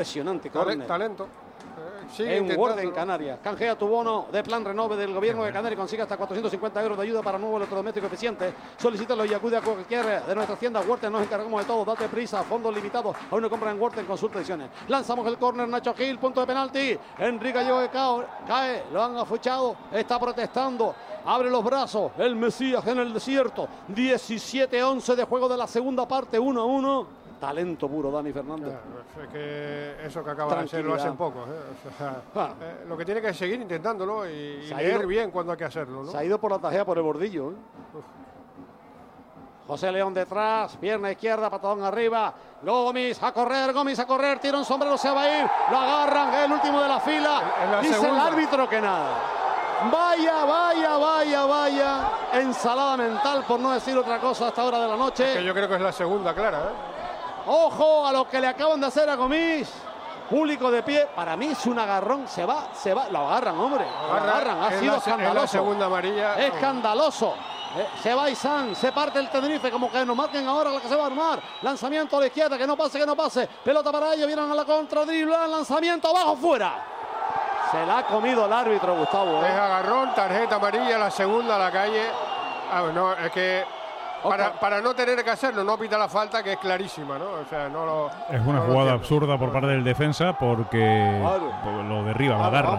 Impresionante, córner. Talento. En Worten, Canarias. Canjea tu bono de plan renove del gobierno de Canarias y consigue hasta 450 euros de ayuda para nuevo electrodoméstico eficiente. Solicítalo y acude a cualquier de nuestras tiendas Worten. Nos encargamos de todo. Date prisa. Fondos limitados. Aún no compra en Worten. Consulta ediciones. Lanzamos el córner. Nacho Gil. Punto de penalti. Enrique Gallego cae. Lo han afuchado. Está protestando. Abre los brazos. El Mesías en el desierto. 17-11 de juego de la segunda parte. 1-1. Talento puro, Dani Fernández. Es que eso que acaba de hacer lo hacen pocos. O sea, lo que tiene que es seguir intentándolo y leer bien cuando hay que hacerlo, ¿no? Se ha ido por la tajea por el bordillo. José León detrás, pierna izquierda, patadón arriba. Gómez a correr, tira un sombrero, se va a ir. Lo agarran, el último de la fila. Dice el árbitro que nada. Vaya. Ensalada mental, por no decir otra cosa a esta hora de la noche. Es que yo creo que es la segunda clara, Ojo a lo que le acaban de hacer a Gomis. Público de pie. Para mí es un agarrón. Se va. Lo agarran, hombre. Lo agarran. Ha sido escandaloso. Es la segunda amarilla. Escandaloso. Se va Isán. Se parte el Tenerife. Como que nos marquen ahora la que se va a armar. Lanzamiento a la izquierda. Que no pase. Pelota para ellos. Vienen a la contra. Driblan. Lanzamiento abajo. Fuera. Se la ha comido el árbitro, Gustavo. Es agarrón. Tarjeta amarilla. La segunda a la calle. No, es que... Para no tener que hacerlo, no pita la falta, que es clarísima, ¿no? O sea, es una jugada absurda por parte del defensa porque lo derriba, lo agarra.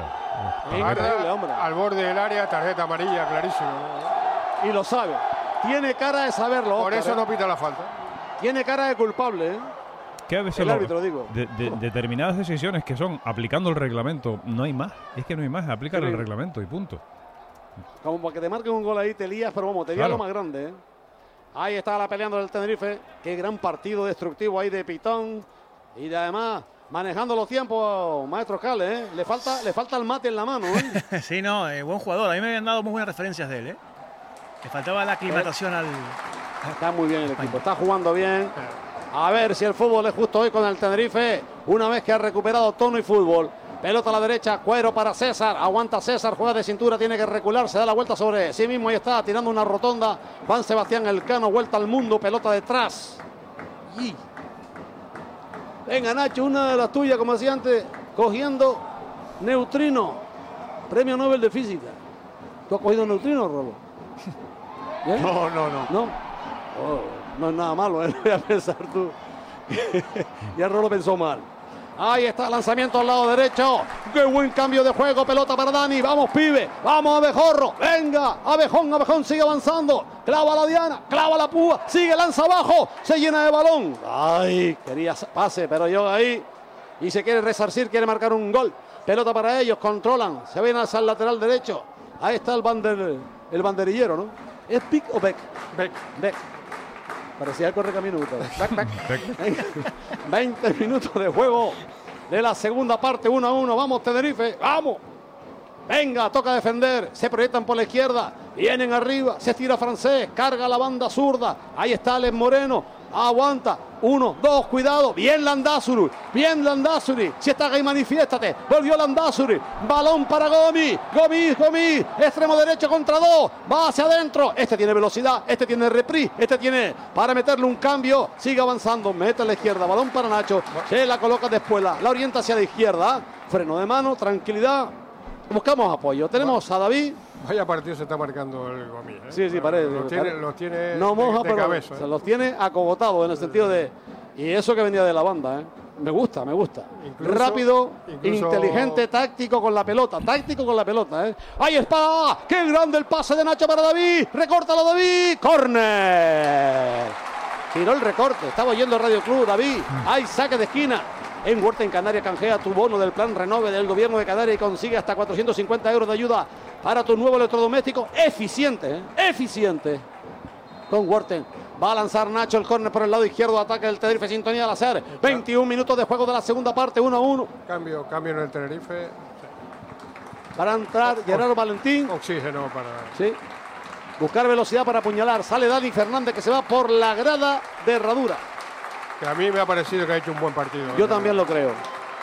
Al borde del área, tarjeta amarilla, clarísima, ¿no? Y lo sabe. Tiene cara de saberlo. Por eso no pita la falta. Tiene cara de culpable, Que a veces el árbitro, digo. Determinadas decisiones que son aplicando el reglamento, no hay más. Es que no hay más, aplicar el reglamento y punto. Como para que te marquen un gol ahí, te lías, pero vamos, te lías lo más grande, Ahí está la peleando del Tenerife. Qué gran partido destructivo ahí de Pitón. Y además, manejando los tiempos, maestro Cale, Le falta el mate en la mano, Sí, no, buen jugador. A mí me habían dado muy buenas referencias de él, Le faltaba la aclimatación al... Está muy bien el equipo, está jugando bien. A ver si el fútbol es justo hoy con el Tenerife. Una vez que ha recuperado tono y fútbol. Pelota a la derecha, Cuero para César. Aguanta César, juega de cintura, tiene que recular. Se da la vuelta sobre sí mismo y está tirando una rotonda. Juan Sebastián Elcano, vuelta al mundo, pelota detrás. Venga, Nacho, una de las tuyas, como decía antes, cogiendo neutrino. Premio Nobel de Física. ¿Tú has cogido neutrino, Rolo? No. No es nada malo, voy a pensar tú. Ya Rolo pensó mal. Ahí está el lanzamiento al lado derecho. Qué buen cambio de juego. Pelota para Dani. Vamos, pibe. Vamos, Abejorro. Venga, Abejón sigue avanzando. Clava la diana, clava la púa. Sigue, lanza abajo. Se llena de balón. Ay, quería pase, pero yo ahí. Y se quiere resarcir, quiere marcar un gol. Pelota para ellos, controlan. Se viene hacia el lateral derecho. Ahí está el banderillero, ¿no? ¿Es Pick o Beck? Beck. Parecía el correcamino. 20 minutos de juego de la segunda parte, 1-1. Vamos, Tenerife, vamos. Venga, toca defender. Se proyectan por la izquierda. Vienen arriba. Se estira Francés. Carga la banda zurda. Ahí está Alex Moreno. Aguanta. 1, 2, cuidado. Bien Landázuri. Si estás ahí, manifiéstate. Volvió Landázuri. Balón para Gomis. Extremo derecho contra 2. Va hacia adentro. Este tiene velocidad. Este tiene reprise. Este tiene para meterle un cambio. Sigue avanzando. Mete a la izquierda. Balón para Nacho. Se la coloca después. La orienta hacia la izquierda. Freno de mano. Tranquilidad. Buscamos apoyo. Tenemos a David. Vaya partido se está marcando el Gomis. Sí, parece. Los tiene no moja, de cabeza. Se los tiene acogotados en el sentido de... Y eso que venía de la banda, Me gusta. Rápido, inteligente, táctico con la pelota. ¡Ahí está! ¡Qué grande el pase de Nacho para David! ¡Recórtalo, David! ¡Córner! Tiró el recorte. Estaba oyendo Radio Club, David. ¡Hay saque de esquina! En Worten, Canarias, canjea tu bono del plan renove del gobierno de Canarias y consigue hasta 450 euros de ayuda para tu nuevo electrodoméstico. Eficiente. Con Worten. Va a lanzar Nacho el córner por el lado izquierdo. Ataque del Tenerife, sintonía al hacer. 21 minutos de juego de la segunda parte, 1-1. Cambio en el Tenerife. Para entrar Gerardo Valentín. Oxígeno para... Sí. Buscar velocidad para apuñalar. Sale Dani Fernández, que se va por la grada de Herradura. Que a mí me ha parecido que ha hecho un buen partido. Yo también lo creo.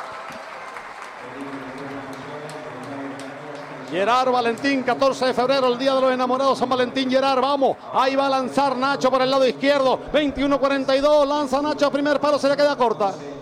Gerard Valentín, 14 de febrero, el día de los enamorados, San Valentín. Gerard, vamos, ahí va a lanzar Nacho por el lado izquierdo, 21-42, lanza Nacho, primer palo, se le queda corta.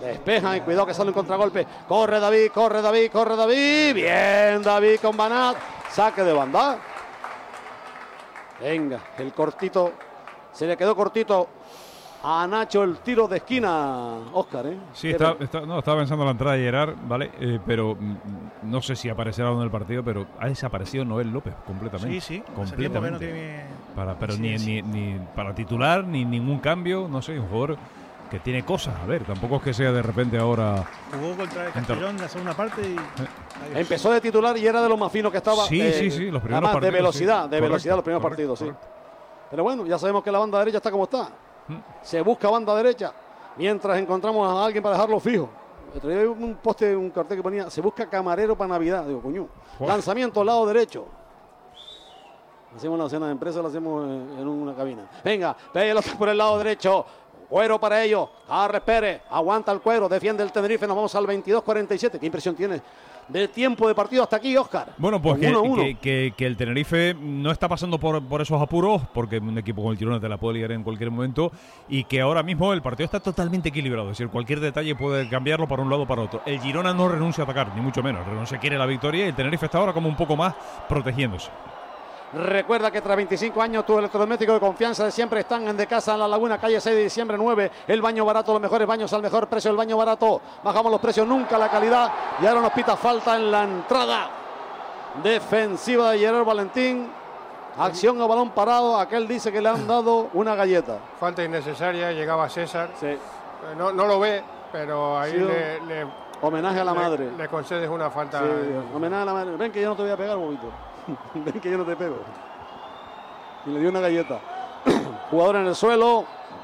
Despejan y cuidado que sale un contragolpe. Corre David, corre David, corre David. Bien David con Banat. Saque de banda. Venga, el cortito. Se le quedó cortito a Nacho el tiro de esquina, Óscar, ¿eh? Sí, estaba pensando en la entrada de Gerard, ¿vale? Pero no sé si aparecerá en el partido, pero ha desaparecido Noel López completamente. Sí, completamente. No tiene... Pero sí, ni para titular, ni ningún cambio, no sé, un jugador que tiene cosas, a ver, tampoco es que sea de repente ahora... Jugó contra el Castellón en la segunda parte y... Empezó de titular y era de los más finos que estaba. Sí, los primeros además, partidos. de velocidad, sí. velocidad los primeros partidos, sí. Pero bueno, ya sabemos que la banda derecha está como está. Se busca banda derecha, mientras encontramos a alguien para dejarlo fijo. Traía un poste, un cartel que ponía, se busca camarero para Navidad. Digo, coño. Lanzamiento lado derecho. Hacemos la cena de empresa, la hacemos en una cabina. Venga, pelota por el lado derecho. Cuero para ellos. Carles Pérez aguanta el Cuero, defiende el Tenerife. Nos vamos al 22-47. ¿Qué impresión tiene del tiempo de partido hasta aquí, Óscar? Bueno, pues que el Tenerife no está pasando por esos apuros, porque un equipo como el Girona te la puede ligar en cualquier momento, y que ahora mismo el partido está totalmente equilibrado. Es decir, cualquier detalle puede cambiarlo para un lado o para otro. El Girona no renuncia a atacar, ni mucho menos. No se quiere la victoria y el Tenerife está ahora como un poco más protegiéndose. Recuerda que tras 25 años tu electrodoméstico de confianza de siempre están en De Casa en La Laguna, calle 6 de diciembre 9. El baño barato, los mejores baños al mejor precio. El baño barato, bajamos los precios, nunca la calidad. Y ahora nos pita falta en la entrada defensiva de Gerard Valentín. Acción a balón parado. Aquel dice que le han dado una galleta. Falta innecesaria, llegaba César. Sí. No lo ve, pero ahí Sí, homenaje a la madre. Le concedes una falta. Sí, homenaje a la madre. Ven que yo no te voy a pegar, bobito. Ven que yo no te pego. Y le dio una galleta. Jugador en el suelo.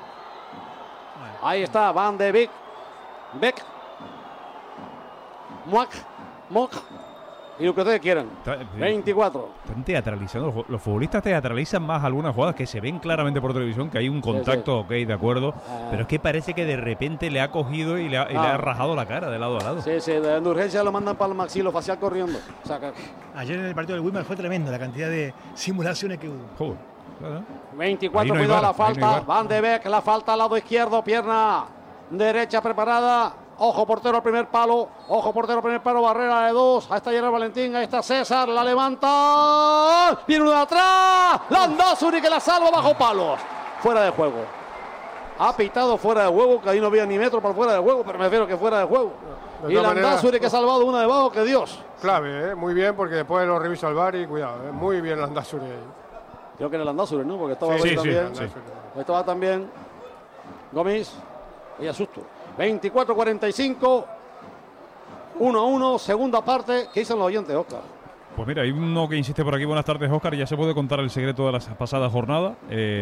Ahí está Van de Beek. Beck. Mock. Y lo que ustedes quieran. 24. Están teatralizando. Los futbolistas teatralizan más algunas jugadas que se ven claramente por televisión, que hay un contacto, ok, de acuerdo. Pero es que parece que de repente le ha cogido y le ha rajado la cara de lado a lado. Sí, de urgencia lo mandan para el maxilofacial corriendo. O sea, ayer en el partido del Wilmar fue tremendo la cantidad de simulaciones que hubo. Joder, claro. 24, cuidado la falta. Van de Beek, la falta al lado izquierdo, pierna derecha preparada. Ojo portero al primer palo, barrera de 2, ahí está Gerard Valentín, ahí está César, la levanta, viene uno de atrás, Landázuri que la salva bajo palos, fuera de juego. Ha pitado fuera de juego, que ahí no había ni metro para fuera de juego, pero me refiero que fuera de juego. Y Landázuri que ha salvado una debajo, que Dios. Clave, muy bien, porque después lo revisa el VAR y cuidado, muy bien Landázuri ahí. Creo que era Landázuri, ¿no? Porque estaba también. Estaba también Gómez, y asusto. 24-45, 1-1, segunda parte. ¿Qué dicen los oyentes, Óscar? Pues mira, hay uno que insiste por aquí. Buenas tardes, Óscar. ¿Ya se puede contar el secreto de la pasada jornada?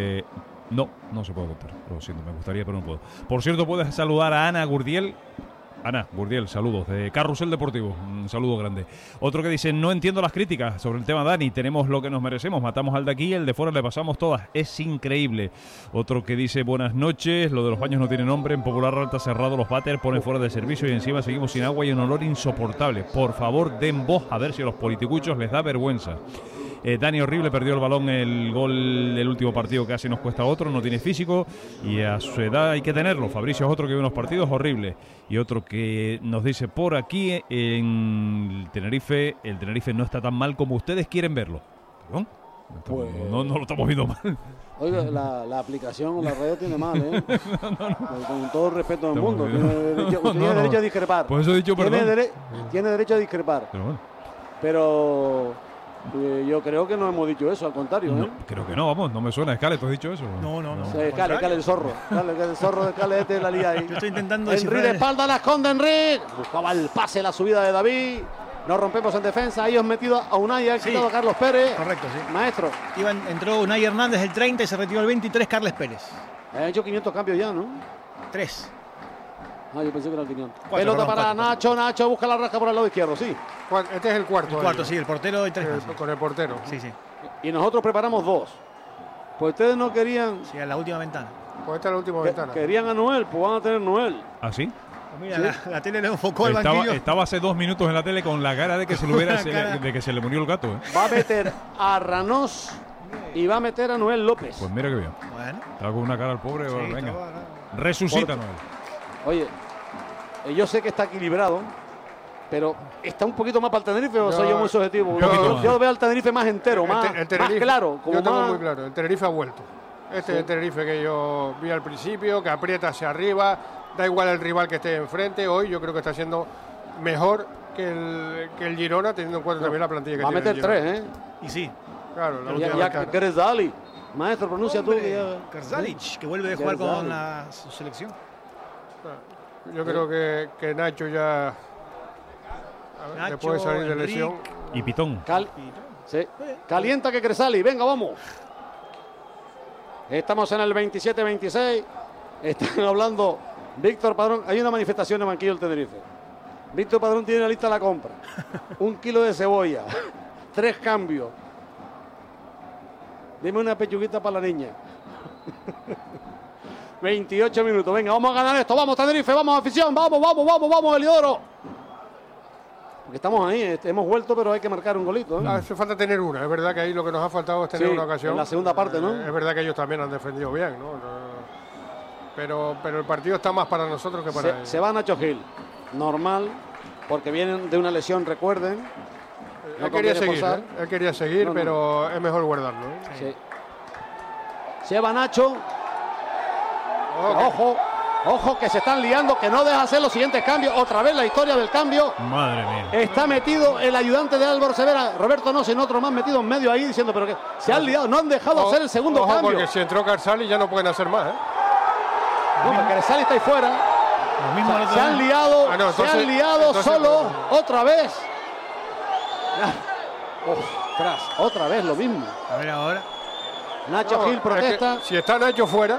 No se puede contar. Lo siento, me gustaría, pero no puedo. Por cierto, puedes saludar a Ana Gurdiel. Ana Gurdiel, saludos, de Carrusel Deportivo, un saludo grande. Otro que dice, no entiendo las críticas sobre el tema Dani, tenemos lo que nos merecemos, matamos al de aquí, el de fuera le pasamos todas, es increíble. Otro que dice, buenas noches, lo de los baños no tiene nombre, en Popular Alta cerrado los váter, pone fuera de servicio y encima seguimos sin agua y un olor insoportable. Por favor, den voz a ver si a los politicuchos les da vergüenza. Dani horrible, perdió el balón, el gol del último partido casi nos cuesta otro, no tiene físico y a su edad hay que tenerlo. Fabricio es otro que ve unos partidos horribles. Y otro que nos dice por aquí, en el Tenerife no está tan mal como ustedes quieren verlo. ¿Perdón? No lo estamos viendo mal. Oiga, la aplicación, la radio tiene mal, ¿eh? Con todo el respeto del mundo. Tiene derecho a discrepar. Por eso he dicho perdón. Tiene derecho a discrepar. Pero yo creo que no hemos dicho eso, al contrario. No, creo que no, vamos, no me suena. Escale, ¿tú has dicho eso? No. Cale el zorro. El zorro de Cale este la lía ahí. Yo estoy intentando Enrique de espalda, la esconde Enrique. Buscaba el pase, la subida de David. Nos rompemos en defensa. Ellos metido a Unai, han quitado a Carlos Pérez. Correcto, sí. Maestro. Entró Unai Hernández el 30 y se retiró el 23 Carles Pérez. Han hecho 500 cambios ya, ¿no? 3. Yo pensé que eran 500. Pelota para Nacho busca la rasca por el lado izquierdo, sí. Este es el cuarto. El cuarto, sí, el portero y 3 más. Con el portero. Sí. Y nosotros preparamos 2. Pues ustedes no querían... Sí, a la última ventana. Pues esta es la última ventana. Querían a Noel, pues van a tener Noel. ¿Ah, sí? Pues mira, la tele le enfocó el banquillo. Estaba hace 2 minutos en la tele con la cara de que se le murió el gato. Va a meter a Ranós y va a meter a Noel López. Pues mira que bien. Bueno. Estaba con una cara al pobre. Sí, venga. Resucita Noel. Oye, yo sé que está equilibrado, pero está un poquito más para el Tenerife, o soy yo muy subjetivo. yo- Yo veo al Tenerife más entero, más claro. Como yo tengo más... muy claro, el Tenerife ha vuelto. Este es el Tenerife que yo vi al principio, que aprieta hacia arriba, da igual el rival que esté enfrente. Hoy yo creo que está siendo mejor que el Girona, teniendo en cuenta también la plantilla que Va a tiene. meter el Girona. 3, ¿eh? Y sí. Claro, la Ya, última ya marca. Grezali. Maestro, pronuncia tú. Que ya... Karzalic, que vuelve a jugar con su selección. Yo creo que Nacho ya, a ver, Nacho, después de salir de Enrique. lesión, Y Pitón. Sí. Calienta que Grezali. Venga, vamos. Estamos en el 27-26. Están hablando Víctor Padrón. Hay una manifestación en el banquillo del Tenerife. Víctor Padrón tiene la lista de la compra. 1 kilo de cebolla. 3 cambios. Dime una pechuguita para la niña. 28 minutos. Venga, vamos a ganar esto. Vamos, Tenerife. Vamos, afición. Vamos, Heliodoro. Porque estamos ahí. Hemos vuelto, pero hay que marcar un golito, ¿eh? hace falta tener una. Es verdad que ahí lo que nos ha faltado es tener Sí, una ocasión. en la segunda parte, ¿no? Es verdad que ellos también han defendido bien, ¿no? Pero el partido está más para nosotros que para ellos. Se va Nacho Gil. Normal, porque vienen de una lesión, recuerden. No Él quería conviene seguir, forzar. Él quería seguir, No. pero es mejor guardarlo. Sí. Se va Nacho. Ojo, que se están liando, que no deja hacer los siguientes cambios. Otra vez la historia del cambio. Madre mía. Está metido el ayudante de Álvaro Severa, Roberto no, sino otro más metido en medio ahí diciendo, pero que se han liado, no han dejado hacer el segundo Ojo, cambio. porque si entró Karzalic ya no pueden hacer más, ¿eh? No, porque Grezali está ahí fuera. Lo mismo al otro Se han día. liado, Ah, no, se han entonces- liado entonces solo, no. otra vez. Ostras, otra vez lo mismo. A ver ahora. Nacho No, Gil es que protesta. si está Nacho fuera,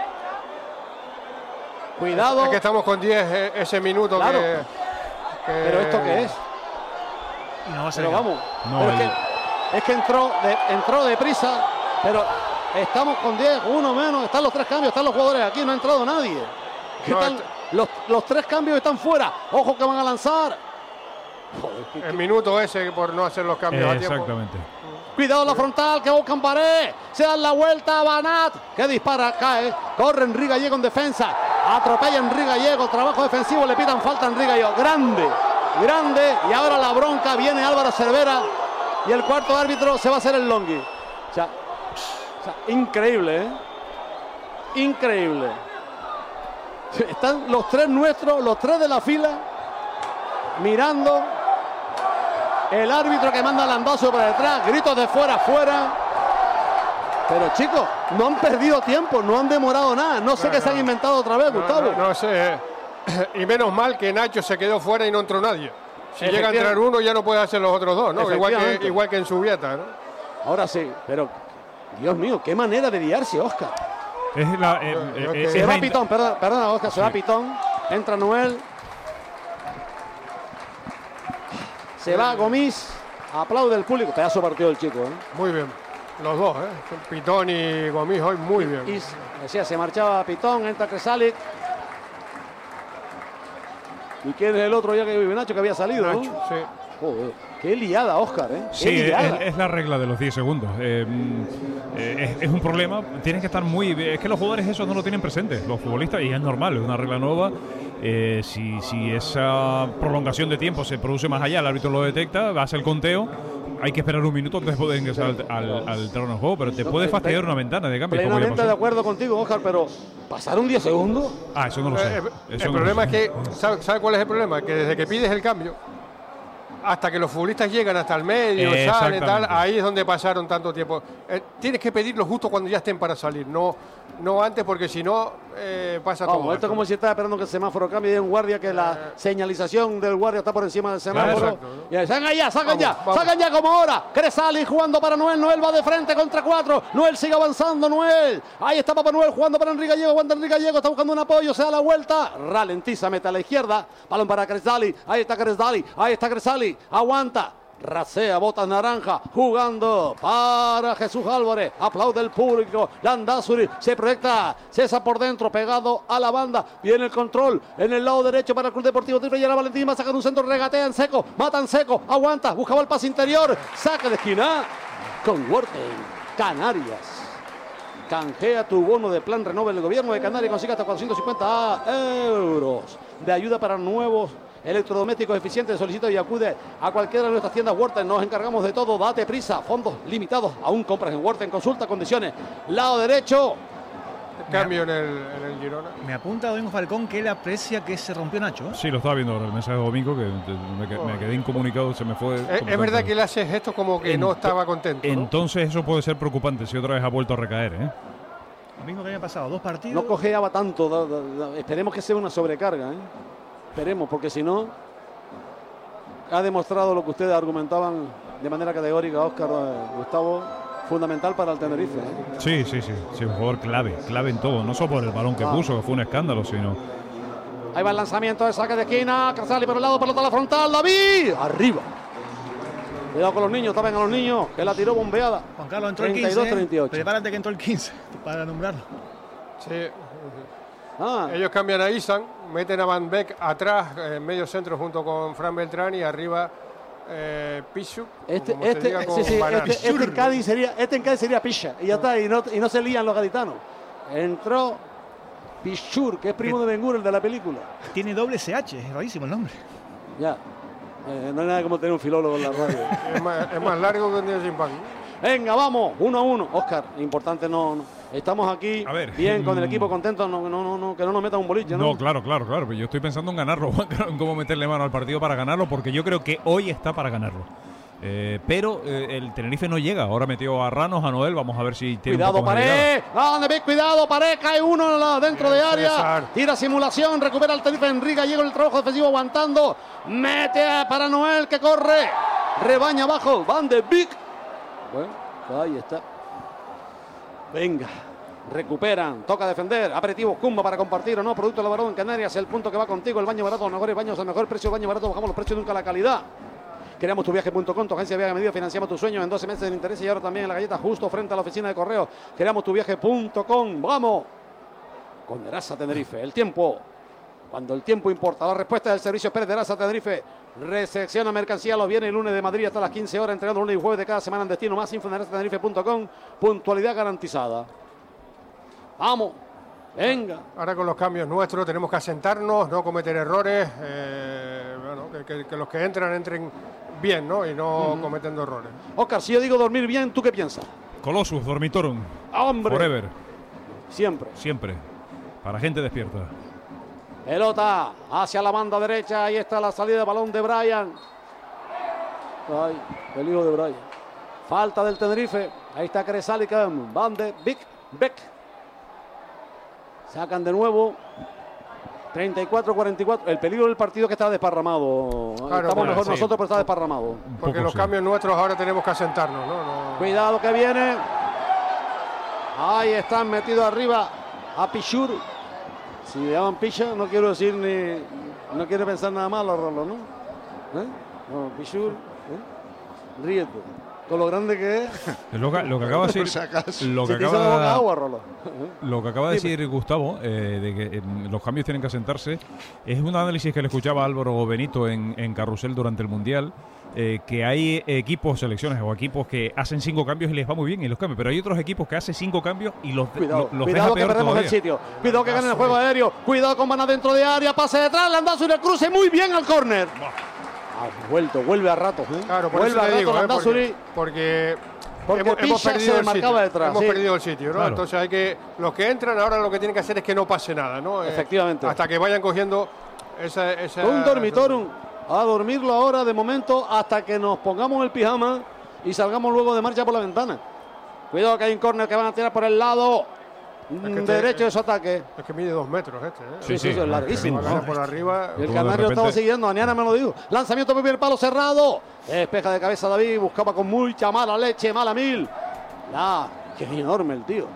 Cuidado. es que estamos con 10 ese minuto Claro. que Pero ¿esto qué es? Y no va a ser Pero gol. vamos. No, Pero el- es que entró deprisa, pero estamos con 10, uno menos, están los 3 cambios, están los jugadores aquí, no ha entrado nadie. ¿Qué No, tal? Los 3 cambios están fuera. Ojo que van a lanzar. Joder, el minuto ese por no hacer los cambios a tiempo. Exactamente. Cuidado la frontal, que buscan pared. Se dan la vuelta a Banat, que dispara, cae. Corre Enrique Gallego en defensa. Atropella a Enrique Gallego. Trabajo defensivo, le pitan falta a Enrique Gallego. Grande. Y ahora la bronca, viene Álvaro Cervera. Y el cuarto árbitro se va a hacer el longui. O sea, increíble, ¿eh? Increíble. Están los 3 nuestros, los 3 de la fila, mirando. El árbitro que manda Landazzo por detrás, gritos de fuera. Pero chicos, no han perdido tiempo, no han demorado nada. No sé qué se han inventado otra vez, Gustavo. No sé. Y menos mal que Nacho se quedó fuera y no entró nadie. Si llega a entrar uno ya no puede hacer los otros dos, ¿no? Efectivamente. Igual que en Subieta, ¿no? Ahora sí, pero Dios mío, qué manera de liarse, Óscar. Es la, que- Se es va la Pitón, perdona, Óscar, se va Pitón. Entra Noel. Se va Gomis. Aplaude el público. Pedazo partido del chico, ¿eh? Muy bien. Los dos, ¿eh? Pitón y Gomis hoy muy bien. Y decía, se marchaba Pitón, entra Cresalic. ¿Y quién es el otro ya que vive Nacho que había salido? ¿no? Nacho, sí. Joder, qué liada, Óscar, ¿eh? Qué Sí, liada. es la regla de los 10 segundos. Es un problema. Tienes que estar muy. Es que los jugadores esos no lo tienen presentes, los futbolistas, y es normal, es una regla nueva. Si esa prolongación de tiempo se produce más allá, el árbitro lo detecta, hace el conteo. Hay que esperar un minuto antes de poder ingresar al terreno de juego, pero te puede fastidiar una ventana de cambio. como ya Plenamente pasó. de acuerdo contigo, Óscar, pero ¿pasaron 10 segundos? Ah, eso no lo sé. El Eso no lo problema sé. es que, ¿sabe cuál es el problema? Que desde que pides el cambio hasta que los futbolistas llegan hasta el medio, salen, tal, Exactamente. ahí es donde pasaron tanto tiempo. Tienes que pedirlo justo cuando ya estén para salir, no antes, porque si no pasa Vamos, todo. esto es como si estaba esperando que el semáforo cambie y hay un guardia que la señalización del guardia está por encima del semáforo. exacto, ¿no? Y ahí, sacan ya, Vamos. sacan ya como ahora. Cresali jugando para Noel, Noel va de frente contra 4. Noel sigue avanzando, Noel. Ahí está Papá Noel jugando para Enrique Gallego, aguanta Enrique Gallego, está buscando un apoyo, se da la vuelta, ralentiza, mete a la izquierda, balón para Cresali, ahí está Cresali, aguanta. Rasea, botas naranja, jugando para Jesús Álvarez. Aplaude el público. Landazuri se proyecta. César por dentro, pegado a la banda. Viene el control en el lado derecho para el Club Deportivo Tigre. Llega Valentín, va a sacar un centro, regatea en seco. Mata en seco, aguanta, buscaba el pase interior. Saca de esquina con Worten, Canarias. Canjea tu bono de plan Renove del Gobierno de Canarias y consigue hasta 450 euros de ayuda para nuevos electrodomésticos eficientes. Solicita y acude a cualquiera de nuestras tiendas Worten. Nos encargamos de todo. Date prisa. Fondos limitados. Aún compras en Worten. Consulta condiciones. Lado derecho. Cambio en el Girona. Me apunta Domingo Falcón que él aprecia que se rompió Nacho. Sí, lo estaba viendo ahora el mensaje de Domingo, que me quedé incomunicado, se me fue. Es verdad que él hace gestos como que no estaba contento, ¿no? Entonces eso puede ser preocupante si otra vez ha vuelto a recaer, ¿eh? Lo mismo que había pasado, 2 partidos. No cojeaba tanto. Esperemos que sea una sobrecarga, ¿eh? Esperemos, porque si no, ha demostrado lo que ustedes argumentaban de manera categórica, Óscar, Gustavo, fundamental para el Tenerife, ¿eh? Sí, un jugador clave en todo, no solo por el balón que puso, que fue un escándalo, sino... Ahí va el lanzamiento de saque de esquina, Casali por el lado, pelota a la frontal, David, arriba. Cuidado con los niños, tapen a los niños, que la tiró bombeada. Juan Carlos entró el 32-38. Prepárate que entró el 15 para nombrarlo. Sí. Ellos cambian a Isan, meten a Van Beek atrás, en medio centro junto con Fran Beltrán y arriba Pichu. Este en Cádiz sería Picha y ya está, y no se lían los gaditanos. Entró Pichur, que es primo de Ben-Hur, el de la película. Tiene doble CH, es rarísimo el nombre. Ya. No hay nada como tener un filólogo en la radio. es más largo que un día sin pan. Venga, vamos, 1-1. Óscar, importante no. Estamos aquí bien con el equipo contento, que no nos metan un boliche, ¿no? No, claro. Yo estoy pensando en ganarlo, en cómo meterle mano al partido para ganarlo, porque yo creo que hoy está para ganarlo. Pero el Tenerife no llega. Ahora metió a Ranos, a Noel. Vamos a ver si tiene cuidado, Pared. Cuidado, Pared. Cae uno dentro de área. Tira simulación. Recupera el Tenerife. Enrique llega el trabajo defensivo aguantando. Mete para Noel que corre. Rebaña abajo. Van de Beek. Bueno, ahí está. Venga. Recuperan, toca defender, aperitivo, Cumba para compartir o no, producto elaborado en Canarias, el punto que va contigo, el baño barato, los mejores baños, el mejor precio, baño barato, bajamos los precios, nunca la calidad. Creamos tuviaje.com, tu agencia de viaje medida, financiamos tus sueños en 12 meses de interés y ahora también en la galleta justo frente a la oficina de correo. Creamos tuviaje.com, vamos. Con Derasa Tenerife, el tiempo, cuando el tiempo importa, la respuesta del servicio Pérez Derasa Tenerife. Recepciona mercancía los viernes y lunes de Madrid hasta las 15 horas, entregando lunes y jueves de cada semana en destino. Más info en derasatenerife.com, puntualidad garantizada. Vamos, venga. Ahora con los cambios nuestros tenemos que asentarnos, no cometer errores, que los que entren bien, ¿no? Y no cometiendo errores. Óscar, si yo digo dormir bien, ¿tú qué piensas? Colossus, Dormitorum. ¡Hombre! Forever. Siempre. Para gente despierta. Pelota hacia la banda derecha. Ahí está la salida de balón de Brian. Ay, el hijo de Brian. Falta del Tenerife. Ahí está Cresal y Van de Beek. Sacan de nuevo. 34-44. El peligro del partido que está desparramado. Estamos mejor nosotros, pero está desparramado. Porque los cambios nuestros ahora tenemos que asentarnos, ¿no? Cuidado que viene. Ahí están metidos arriba a Pichur. Si le llaman Picha, no quiero decir no quiero pensar nada malo, Rolo, ¿no? No, Pichur, ríete. Con lo grande que es. Lo que acaba de decir. Lo que acaba de decir Gustavo, de que los cambios tienen que asentarse, es un análisis que le escuchaba a Álvaro Benito en Carrusel durante el Mundial. Que hay equipos, selecciones o equipos que hacen 5 cambios y les va muy bien y los cambios, pero hay otros equipos que hacen 5 cambios y los cuidado deja que peor perdemos todavía. el sitio, cuidado que ganen el juego aéreo, cuidado con Van dentro de área, pase detrás, Landázuri el cruce muy bien al córner. Vuelve a ratos, Claro, por vuelve eso a le digo, Landázuri. porque hemos perdido el sitio, ¿no? Claro. Entonces los que entran ahora lo que tienen que hacer es que no pase nada, ¿no? Efectivamente. Hasta que vayan cogiendo esa un dormitorio. A dormirlo ahora de momento hasta que nos pongamos el pijama y salgamos luego de marcha por la ventana. Cuidado que hay un córner que van a tirar por el lado derecho de su ataque. Es que mide 2 metros Sí, es larguísimo. Por arriba. El canario estaba siguiendo, Aniana me lo dijo. Lanzamiento por el palo cerrado. Despeja de cabeza David, buscaba con mucha mala leche, mala mil. Qué enorme el tío.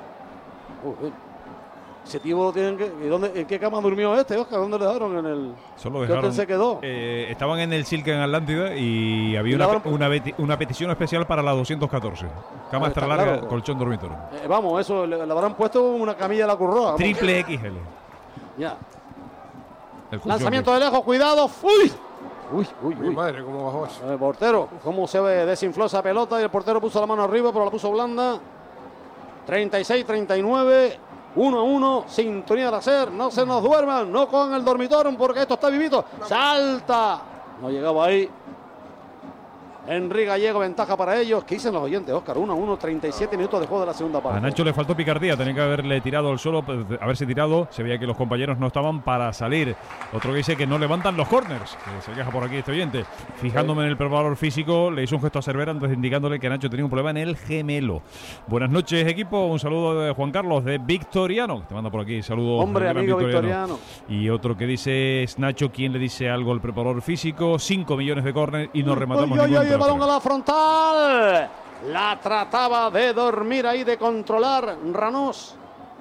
Ese tío tienen que. ¿En qué cama durmió este, Óscar? ¿Dónde le dejaron? En el. Solo dejaron. Se quedó. Estaban en el Silk en Atlántida y había una petición especial para la 214. Cama extra larga, claro. Colchón dormitorio. Vamos, eso le habrán puesto una camilla a la curroa. Triple XL. Ya. Lanzamiento de lejos, cuidado. Uy. Madre, cómo bajó eso. El portero, cómo se desinfló esa pelota y el portero puso la mano arriba, pero la puso blanda. 36-39. 1-1, sintonía de hacer, no se nos duerman, no con el dormitorio porque esto está vivito. Salta, no llegaba ahí. Henry Gallego, ventaja para ellos. ¿Qué dicen los oyentes, Óscar? 1-1, 37 minutos de juego de la segunda parte. A Nacho le faltó picardía, tenía que haberle tirado al suelo, haberse tirado. Se veía que los compañeros no estaban para salir. Otro que dice que no levantan los corners, que se queja por aquí este oyente. Fijándome en el preparador físico, le hizo un gesto a Cervera antes indicándole que Nacho tenía un problema en el gemelo. Buenas noches, equipo. Un saludo de Juan Carlos de Victoriano, te manda por aquí. Saludos. Hombre, amigo Victoriano. Y otro que dice es Nacho, ¿quién le dice algo al preparador físico? 5 millones de corners y no rematamos ningún. El balón a la frontal. La trataba de dormir ahí, de controlar Ranos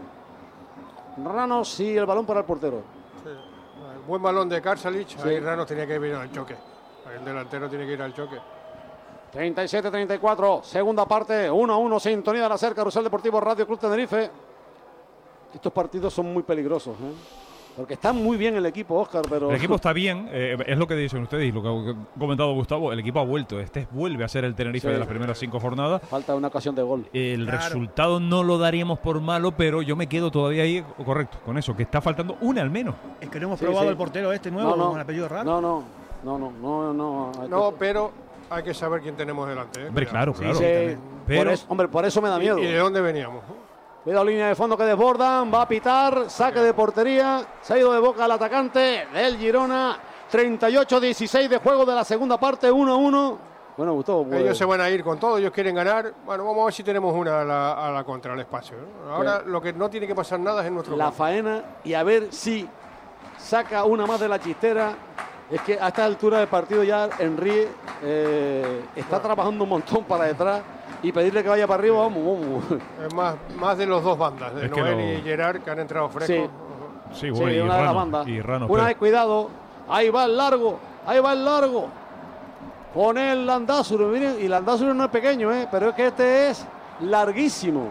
y el balón para el portero. Sí. Buen balón de Karsalic. Sí. Ahí Ranos tenía que ir al choque. Ahí el delantero tiene que ir al choque. 37-34, segunda parte, 1-1, sintonía de la SER, Carrusel Deportivo Radio Club Tenerife. Estos partidos son muy peligrosos, porque está muy bien el equipo, Óscar, pero... El equipo está bien, es lo que dicen ustedes y lo que ha comentado Gustavo. El equipo ha vuelto, vuelve a ser el Tenerife de las primeras 5 jornadas. Falta una ocasión de gol. El resultado no lo daríamos por malo, pero yo me quedo todavía ahí, correcto, con eso, que está faltando una al menos. Es que no hemos probado el portero este nuevo con el apellido raro. No, pero hay que saber quién tenemos delante. Hombre, claro. Sí, pero, por eso me da miedo. ¿Y de dónde veníamos? Cuidado, línea de fondo que desbordan, va a pitar, saque de portería, se ha ido de boca al atacante del Girona, 38-16 de juego de la segunda parte, 1-1. Bueno, Gustavo, pues... Ellos se van a ir con todo, ellos quieren ganar. Bueno, vamos a ver si tenemos una a la contra, al espacio, ¿no? Ahora lo que no tiene que pasar nada es en nuestro la campo. faena y a ver si saca una más de la chistera. Es que a esta altura del partido ya Henry está trabajando un montón para detrás. Y pedirle que vaya para arriba, vamos. Es más de los dos bandas, de Es que Noel y Gerard, que han entrado frescos. Sí, bueno, sí, una de las bandas. Una vez, cuidado, ahí va el largo. Pone el Landázuri, miren, y Landázuri no es pequeño, pero es que este es larguísimo.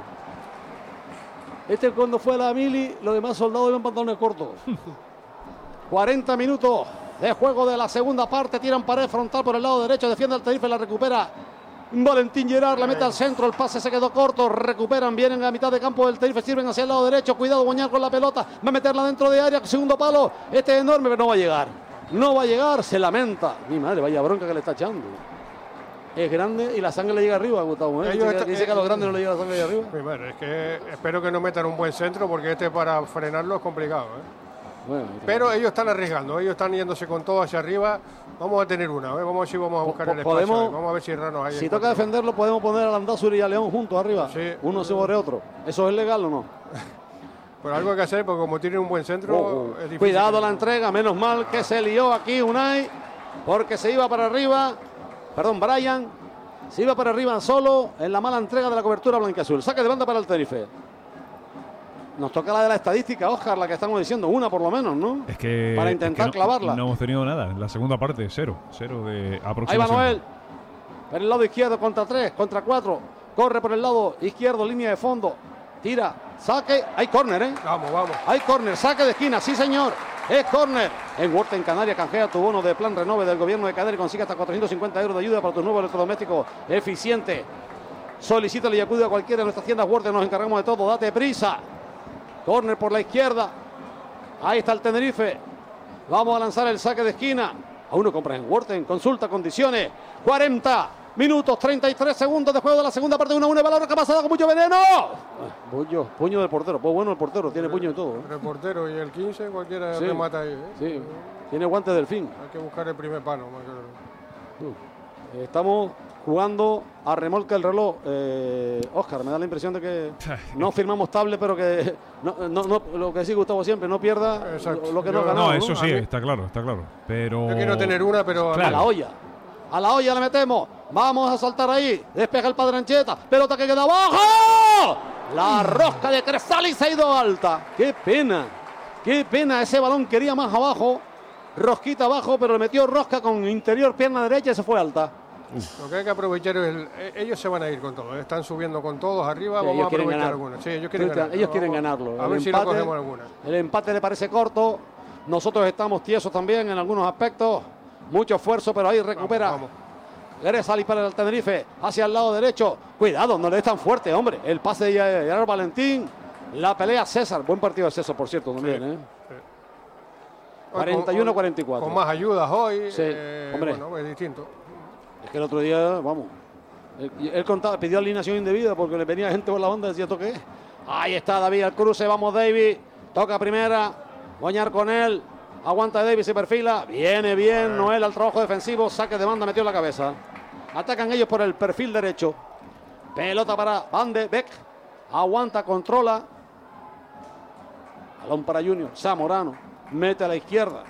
Este cuando fue a la mili, los demás soldados iban pantalones cortos. 40 minutos de juego de la segunda parte, tiran pared frontal por el lado derecho, defiende el Tenerife, la recupera Valentín Gerard, la mete al centro, el pase se quedó corto, recuperan, vienen a mitad de campo del Tenerife, sirven hacia el lado derecho, cuidado Boñar con la pelota, va a meterla dentro de área, segundo palo, este es enorme, pero no va a llegar, se lamenta, mi madre, vaya bronca que le está echando. Es grande y la sangre le llega arriba, Gustavo. Dice que a los grandes no le llega la sangre de arriba. Mi madre, es que espero que no metan un buen centro porque para frenarlo es complicado. Bueno, pero ellos están arriesgando, ellos están yéndose con todo hacia arriba. Vamos a tener una, vamos a ver si vamos a buscar el espacio. Vamos a ver si Ranos hay. Si toca defenderlo, podemos poner a Landázuri y a León juntos arriba. Sí. Uno sobre otro. ¿Eso es legal o no? Pero algo hay que hacer porque como tienen un buen centro, es difícil. Cuidado la entrega, menos mal que se lió aquí Unai, porque se iba para arriba. Brian se iba para arriba solo en la mala entrega de la cobertura blanquiazul. Saque de banda para el Tenerife. Nos toca la de la estadística, Óscar, la que estamos diciendo, una por lo menos, ¿no? Es que para intentar clavarla. No hemos tenido nada. En la segunda parte, cero de aproximación. Ahí va Noel. Por el lado izquierdo, contra 3, contra 4. Corre por el lado izquierdo, línea de fondo. Tira, saque. Hay córner, Vamos. Hay córner, saque de esquina, sí señor. Es córner. En Huerta en Canarias, canjea tu bono de plan renove del gobierno de Canarias y consigue hasta 450 euros de ayuda para tu nuevo electrodoméstico eficiente. Solicítale y acude a cualquiera de nuestras tiendas Huerta, nos encargamos de todo. Date prisa. Córner por la izquierda. Ahí está el Tenerife. Vamos a lanzar el saque de esquina. Aún no compras en Worten. Consulta condiciones. 40 minutos, 33 segundos de juego de la segunda parte. 1-1. Valor que ha pasado con mucho veneno. Puño del portero. Pues bueno, el portero tiene puño y todo. El portero y el 15, cualquiera remata ahí. Sí, tiene guante del fin. Hay que buscar el primer palo. Estamos jugando a remolque el reloj. Óscar, me da la impresión de que no firmamos tablet, pero que no, lo que sí Gustavo siempre, no pierda lo que no ganamos. No, eso sí, está claro. Pero yo quiero tener una, pero claro. A la olla le metemos. Vamos a saltar ahí. Despeja el Padre Ancheta. Pelota que queda abajo. La rosca de Cresali se ha ido alta. Qué pena. Ese balón quería más abajo. Rosquita abajo, pero le metió rosca con interior, pierna derecha y se fue alta. Lo que hay que aprovechar es ellos se van a ir con todo, están subiendo con todos arriba, vamos a aprovechar algunas. Sí, ellos quieren ganarlo. A ver si no cogemos alguna. El empate le parece corto. Nosotros estamos tiesos también en algunos aspectos. Mucho esfuerzo, pero ahí recupera. Vamos. Cresali para el Tenerife, hacia el lado derecho. Cuidado, no le des tan fuerte, hombre. El pase de Gerard Valentín. La pelea César. Buen partido de César, por cierto, también, ¿eh? 41-44. Con más ayudas hoy. Sí, hombre. Bueno, es distinto. Es que el otro día, vamos. Él contaba, pidió alineación indebida porque le venía gente por la banda y decía, ¿esto qué es? Ahí está David al cruce, vamos David. Toca primera. Boñar con él. Aguanta David, se perfila. Viene bien Noel al trabajo defensivo. Saque de banda, metió en la cabeza. Atacan ellos por el perfil derecho. Pelota para Van de Beek. Aguanta, controla. Balón para Junior. Zamorano. Mete a la izquierda.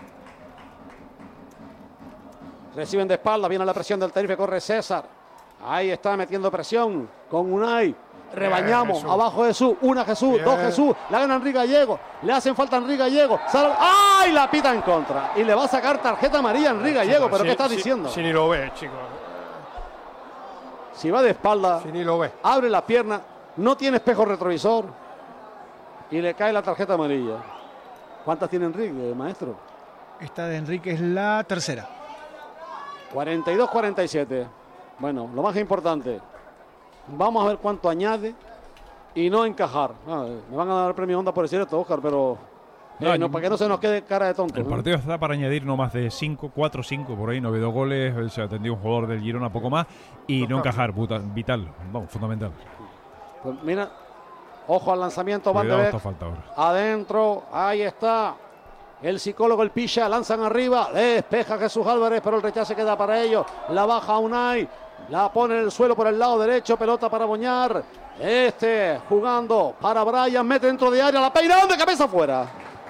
Reciben de espalda. Viene la presión del Tenerife. Corre César. Ahí está metiendo presión con Unai. Rebañamos. Jesús. Abajo Jesús. Una Jesús. Bien. Dos Jesús. La gana Enrique Gallego. Le hacen falta a Enrique Gallego. ¡Ay! La pita en contra. Y le va a sacar tarjeta amarilla a Enrique Gallego. ¿Pero qué estás diciendo? Si ni lo ves, chicos. Si va de espalda. Si ni lo ves. Abre la pierna. No tiene espejo retrovisor. Y le cae la tarjeta amarilla. ¿Cuántas tiene Enrique, maestro? Esta de Enrique es la tercera. 42-47. Bueno, lo más importante. Vamos a ver cuánto añade y no encajar. Me van a dar el premio Honda por decir esto, Óscar, pero para que no se nos quede cara de tonto. El partido está para añadir no más de 5, 4, 5 por ahí. No ha habido goles. Se atendió un jugador del Girona poco más. Y no encajar, vital. Vamos, fundamental. Pues mira, ojo al lanzamiento. Van de Beek. Adentro, ahí está. El psicólogo, el Picha, lanzan arriba. Despeja Jesús Álvarez, pero el rechace queda para ellos. La baja Unai. La pone en el suelo por el lado derecho. Pelota para Boñar. Jugando para Brian. Mete dentro de área. La peinaron de cabeza afuera.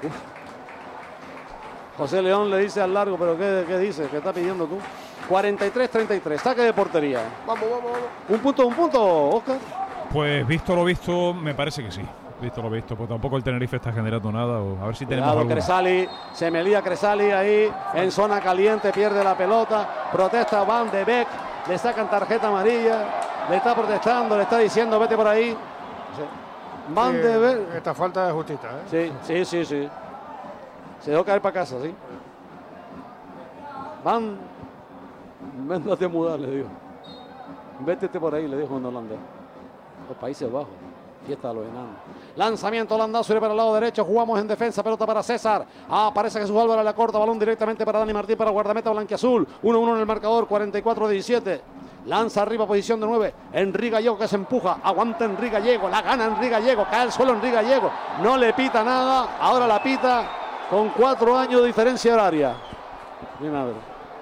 José León le dice al largo, pero ¿qué dice? ¿Qué está pidiendo tú? 43-33. Saque de portería. Vamos. Un punto, Óscar. Pues visto lo visto, me parece que sí. Visto lo visto, pues tampoco el Tenerife está generando nada. A ver si tenemos algo. Cresali, se me lía Cresali ahí en zona caliente, pierde la pelota, protesta Van de Beek, le sacan tarjeta amarilla, le está protestando, le está diciendo vete por ahí. Van de Beek. Esta falta es justita, ¿eh? Sí. Se dejó caer para casa, sí. Van, véndate a mudar, le digo. Vétete por ahí, le dijo en holandés. Los Países Bajos. Fiesta de los enanos. Lanzamiento Landazuri para el lado derecho. Jugamos en defensa. Pelota para César. Parece que Jesús Álvarez la corta. Balón directamente para Dani Martín, para guardameta blanquiazul. 1-1 en el marcador. 44-17. Lanza arriba, posición de 9. Enrique Gallego que se empuja. Aguanta Enrique Gallego. La gana Enrique Gallego. Cae al suelo Enrique Gallego. No le pita nada. Ahora la pita con 4 años de diferencia horaria. Bien, a ver.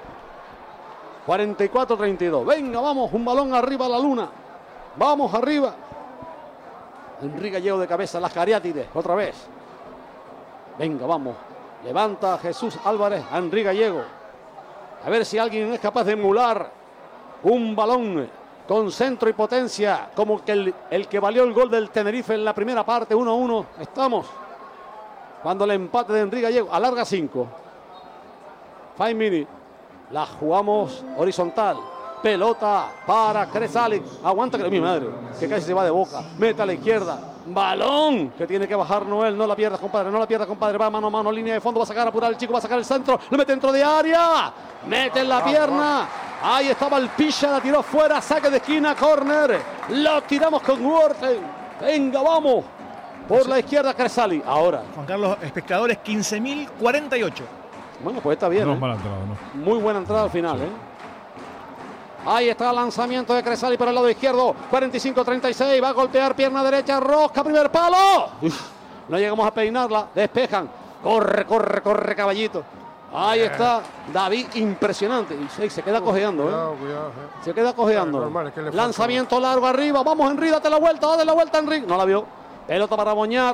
44-32. Venga, vamos. Un balón arriba a la luna. Vamos arriba. Enrique Gallego de cabeza, las cariátides, otra vez. Venga, vamos. Levanta Jesús Álvarez a Enrique Gallego. A ver si alguien es capaz de emular un balón con centro y potencia, como que el que valió el gol del Tenerife en la primera parte, 1-1. Estamos. Cuando el empate de Enrique Gallego, alarga 5. 5 minutes. La jugamos horizontal. Pelota para Cresali. Aguanta que mi madre, que casi se va de boca. Mete a la izquierda. Balón que tiene que bajar Noel. No la pierdas, compadre. Va mano a mano, línea de fondo. Va a sacar, apurar el chico. Va a sacar el centro. Lo mete dentro de área. Mete en la pierna. Ahí estaba el Picha. La tiró fuera. Saque de esquina. Corner. Lo tiramos con Huerta. Venga, vamos. Por la izquierda Cresali. Ahora. Juan Carlos, espectadores 15.048. Bueno, pues está bien. No es mala entrada, ¿no? Muy buena entrada al final, Ahí está el lanzamiento de Cresali por el lado izquierdo. 45-36. Va a golpear pierna derecha. Rosca, primer palo. No llegamos a peinarla. Despejan. Corre, caballito. Ahí está David, impresionante. Y se queda cojeando, Cuidado. Se queda cojeando. Normal, es que le lanzamiento largo arriba. Vamos, Enrique, date la vuelta, Enrique. No la vio. Pelota para Boñar.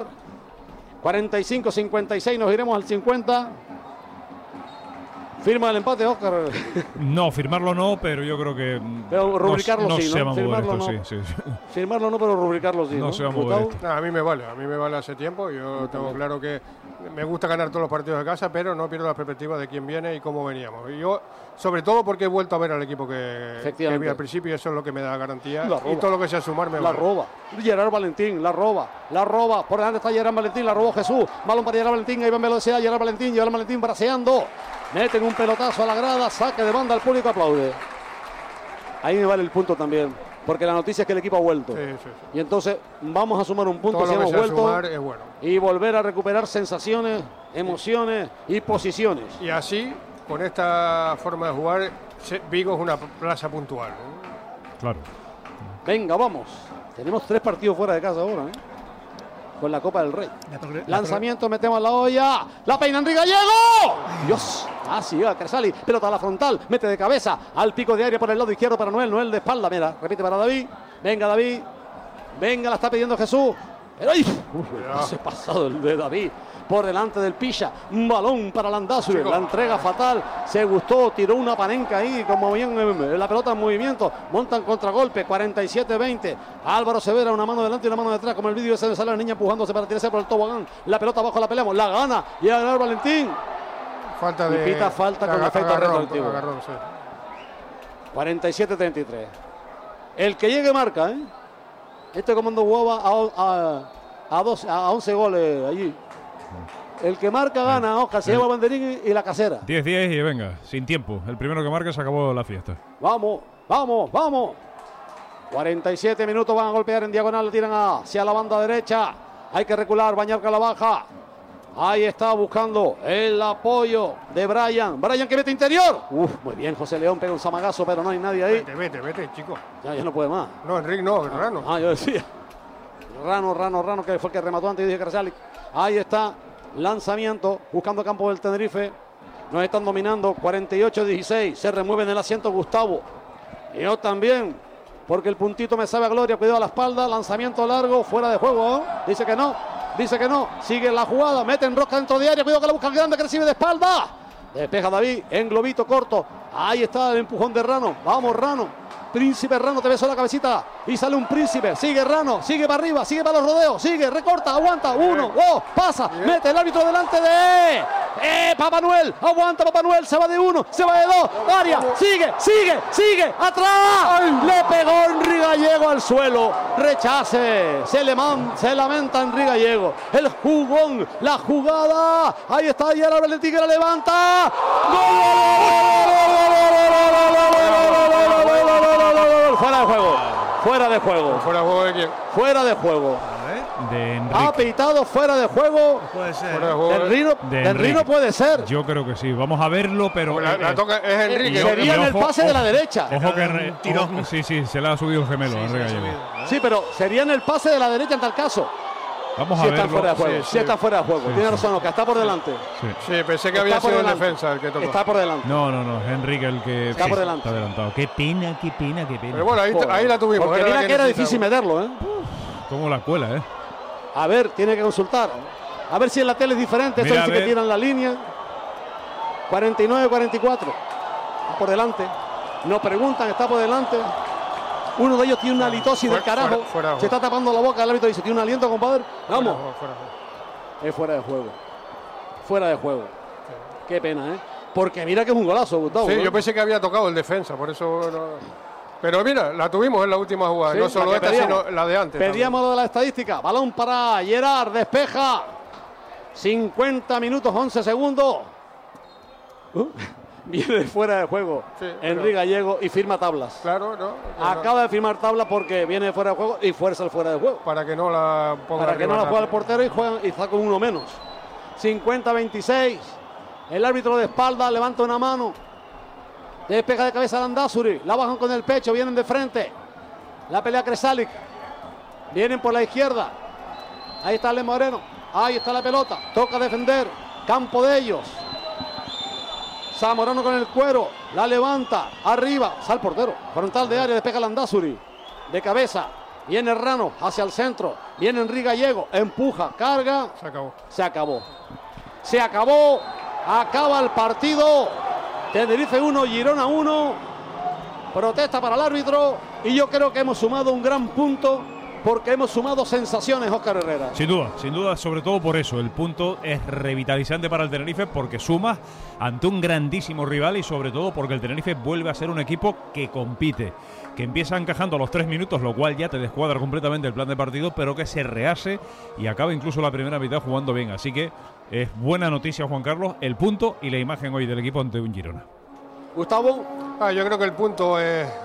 45-56. Nos iremos al 50. ¿Firma el empate, Óscar? No, firmarlo no, pero yo creo que... Pero rubricarlo no sí, se ¿no? va a mover Firmarlo esto, no. sí. Firmarlo no, pero rubricarlo sí. No se va a mover Gustavo. esto. A mí me vale hace tiempo. Yo tengo claro que me gusta ganar todos los partidos de casa, pero no pierdo la perspectiva de quién viene y cómo veníamos. Y yo, sobre todo porque he vuelto a ver al equipo que vi al principio, y eso es lo que me da garantía. Y todo lo que sea sumar me la vale. roba. Gerard Valentín, la roba. Por delante está Gerard Valentín, la robó Jesús. Balón para Gerard Valentín, ahí va en velocidad Gerard Valentín braceando. Meten un pelotazo a la grada, saque de banda, el público aplaude. Ahí me vale el punto también, porque la noticia es que el equipo ha vuelto. Sí, sí, sí. Y entonces vamos a sumar un punto Todo si lo que hemos sea vuelto sumar es bueno. y volver a recuperar sensaciones, emociones y posiciones. Y así, con esta forma de jugar, Vigo es una plaza puntual, ¿no? Claro. Venga, vamos. Tenemos 3 partidos fuera de casa ahora, ¿eh? Con la Copa del Rey. Lanzamiento, metemos la olla. La peina Enrique Gallego. Dios. Sí, llega Cresali. Pelota a la frontal. Mete de cabeza. Al pico de aire por el lado izquierdo para Noel. Noel de espalda. Mira, repite para David. Venga, David. Venga, la está pidiendo Jesús. Pero ¡ay! Ese pasado el de David. Por delante del Pilla, un balón para Landázuri, la entrega fatal, se gustó, tiró una panenca ahí, como bien la pelota en movimiento, montan contragolpe, 47-20, Álvaro Severa, una mano delante y una mano detrás, como el vídeo ese de sale la niña empujándose para tirarse por el tobogán, la pelota abajo la peleamos, la gana, y a ganar Valentín. Falta y pita falta con efecto retroactivo. 47-33. El que llegue marca, ¿eh? Este comando Guava a 11 goles allí. El que marca gana, Oscar, se lleva el banderín y la casera. 10-10 y venga, sin tiempo. El primero que marca se acabó la fiesta. Vamos, vamos, vamos. 47 minutos, van a golpear en diagonal, tiran hacia la banda derecha. Hay que recular, Bañarca la baja. Ahí está buscando el apoyo de Brian. Brian que mete interior. Muy bien, José León pega un zamagazo, pero no hay nadie ahí. Vete, chico. Ya no puede más. No, Enrique no, Rano. Yo decía. Rano, que fue el que remató antes y dije Cresali. Ahí está. Lanzamiento, buscando campo del Tenerife. Nos están dominando, 48-16. Se remueve en el asiento Gustavo. Y yo también, porque el puntito me sabe a gloria. Cuidado a la espalda, lanzamiento largo, fuera de juego. Dice que no. Sigue la jugada, mete en rosca dentro de área. Cuidado que la busca grande, que recibe de espalda. Despeja David, en globito corto. Ahí está el empujón de Rano. Vamos, Rano. Príncipe Rano, te besó la cabecita y sale un príncipe, sigue Rano, sigue para arriba, sigue para los rodeos, sigue, recorta, aguanta, 1, 2, pasa, mete el árbitro delante de Papá Noel, aguanta Papá Noel, se va de 1, se va de 2, área, sigue, atrás, le pegó Enrique Gallego al suelo, rechace, se lamenta Enrique Gallego, el jugón, la jugada, ahí está, y ahora Valentín que la levanta, Fuera de juego. ¿Fuera de juego de quién? Fuera de juego. De Enrique. Ha pitado fuera de juego. Puede ser. De Enrique puede ser. Yo creo que sí. Vamos a verlo, pero. La toca es Enrique. Sería en el pase de la derecha. Ojo que sí, se le ha subido el gemelo. Sí, pero sería en el pase de la derecha en tal caso. Vamos a si verlo. está fuera de juego. Si está fuera de juego. Tiene razón, que está por delante. Sí, pensé que había sido en defensa el que tocó. Está por delante. No, es Enrique el que está por delante. Está adelantado. Qué pena. Pero bueno, ahí la tuvimos. Porque mira que era difícil meterlo, ¿eh? Como la cuela, ¿eh? A ver, tiene que consultar. A ver si en la tele es diferente. Esto dice que tiran la línea. 49-44. Está por delante. Nos preguntan, está por delante. Uno de ellos tiene una halitosis del carajo. Se está tapando la boca. El árbitro dice, ¿tiene un aliento, compadre? Vamos. Es fuera de juego. Fuera de juego. Qué pena, ¿eh? Porque mira que es un golazo, Gustavo. Sí, yo pensé que había tocado el defensa, por eso... Pero mira, la tuvimos en la última jugada. Sí, no solo esta, sino la de antes. Pedíamos lo de la estadística. Balón para Gerard. Despeja. 50 minutos, 11 segundos. Viene fuera de juego Enrique Gallego y firma tablas. Claro, no. Acaba de firmar tablas porque viene fuera de juego y fuerza el fuera de juego. Para que no la ponga. Para que no la juegue el portero y saca uno menos. 50-26. El árbitro de espalda levanta una mano. Despeja de cabeza Landázuri. La bajan con el pecho, vienen de frente. La pelea Cresalic. Vienen por la izquierda. Ahí está Ale Moreno. Ahí está la pelota. Toca defender. Campo de ellos. Zamorano con el cuero, la levanta, arriba, sale el portero, frontal de área, despeja Landázuri, de cabeza, viene Rano hacia el centro, viene Enrique Gallego, empuja, carga, se acabó, acaba el partido, Tenerife 1, Girona 1, protesta para el árbitro y yo creo que hemos sumado un gran punto. Porque hemos sumado sensaciones, Óscar Herrera. Sin duda, sobre todo por eso. El punto es revitalizante para el Tenerife porque suma ante un grandísimo rival y sobre todo porque el Tenerife vuelve a ser un equipo que compite, que empieza encajando a los 3 minutos, lo cual ya te descuadra completamente el plan de partido, pero que se rehace y acaba incluso la primera mitad jugando bien. Así que es buena noticia, Juan Carlos, el punto y la imagen hoy del equipo ante un Girona. Gustavo. Yo creo que el punto es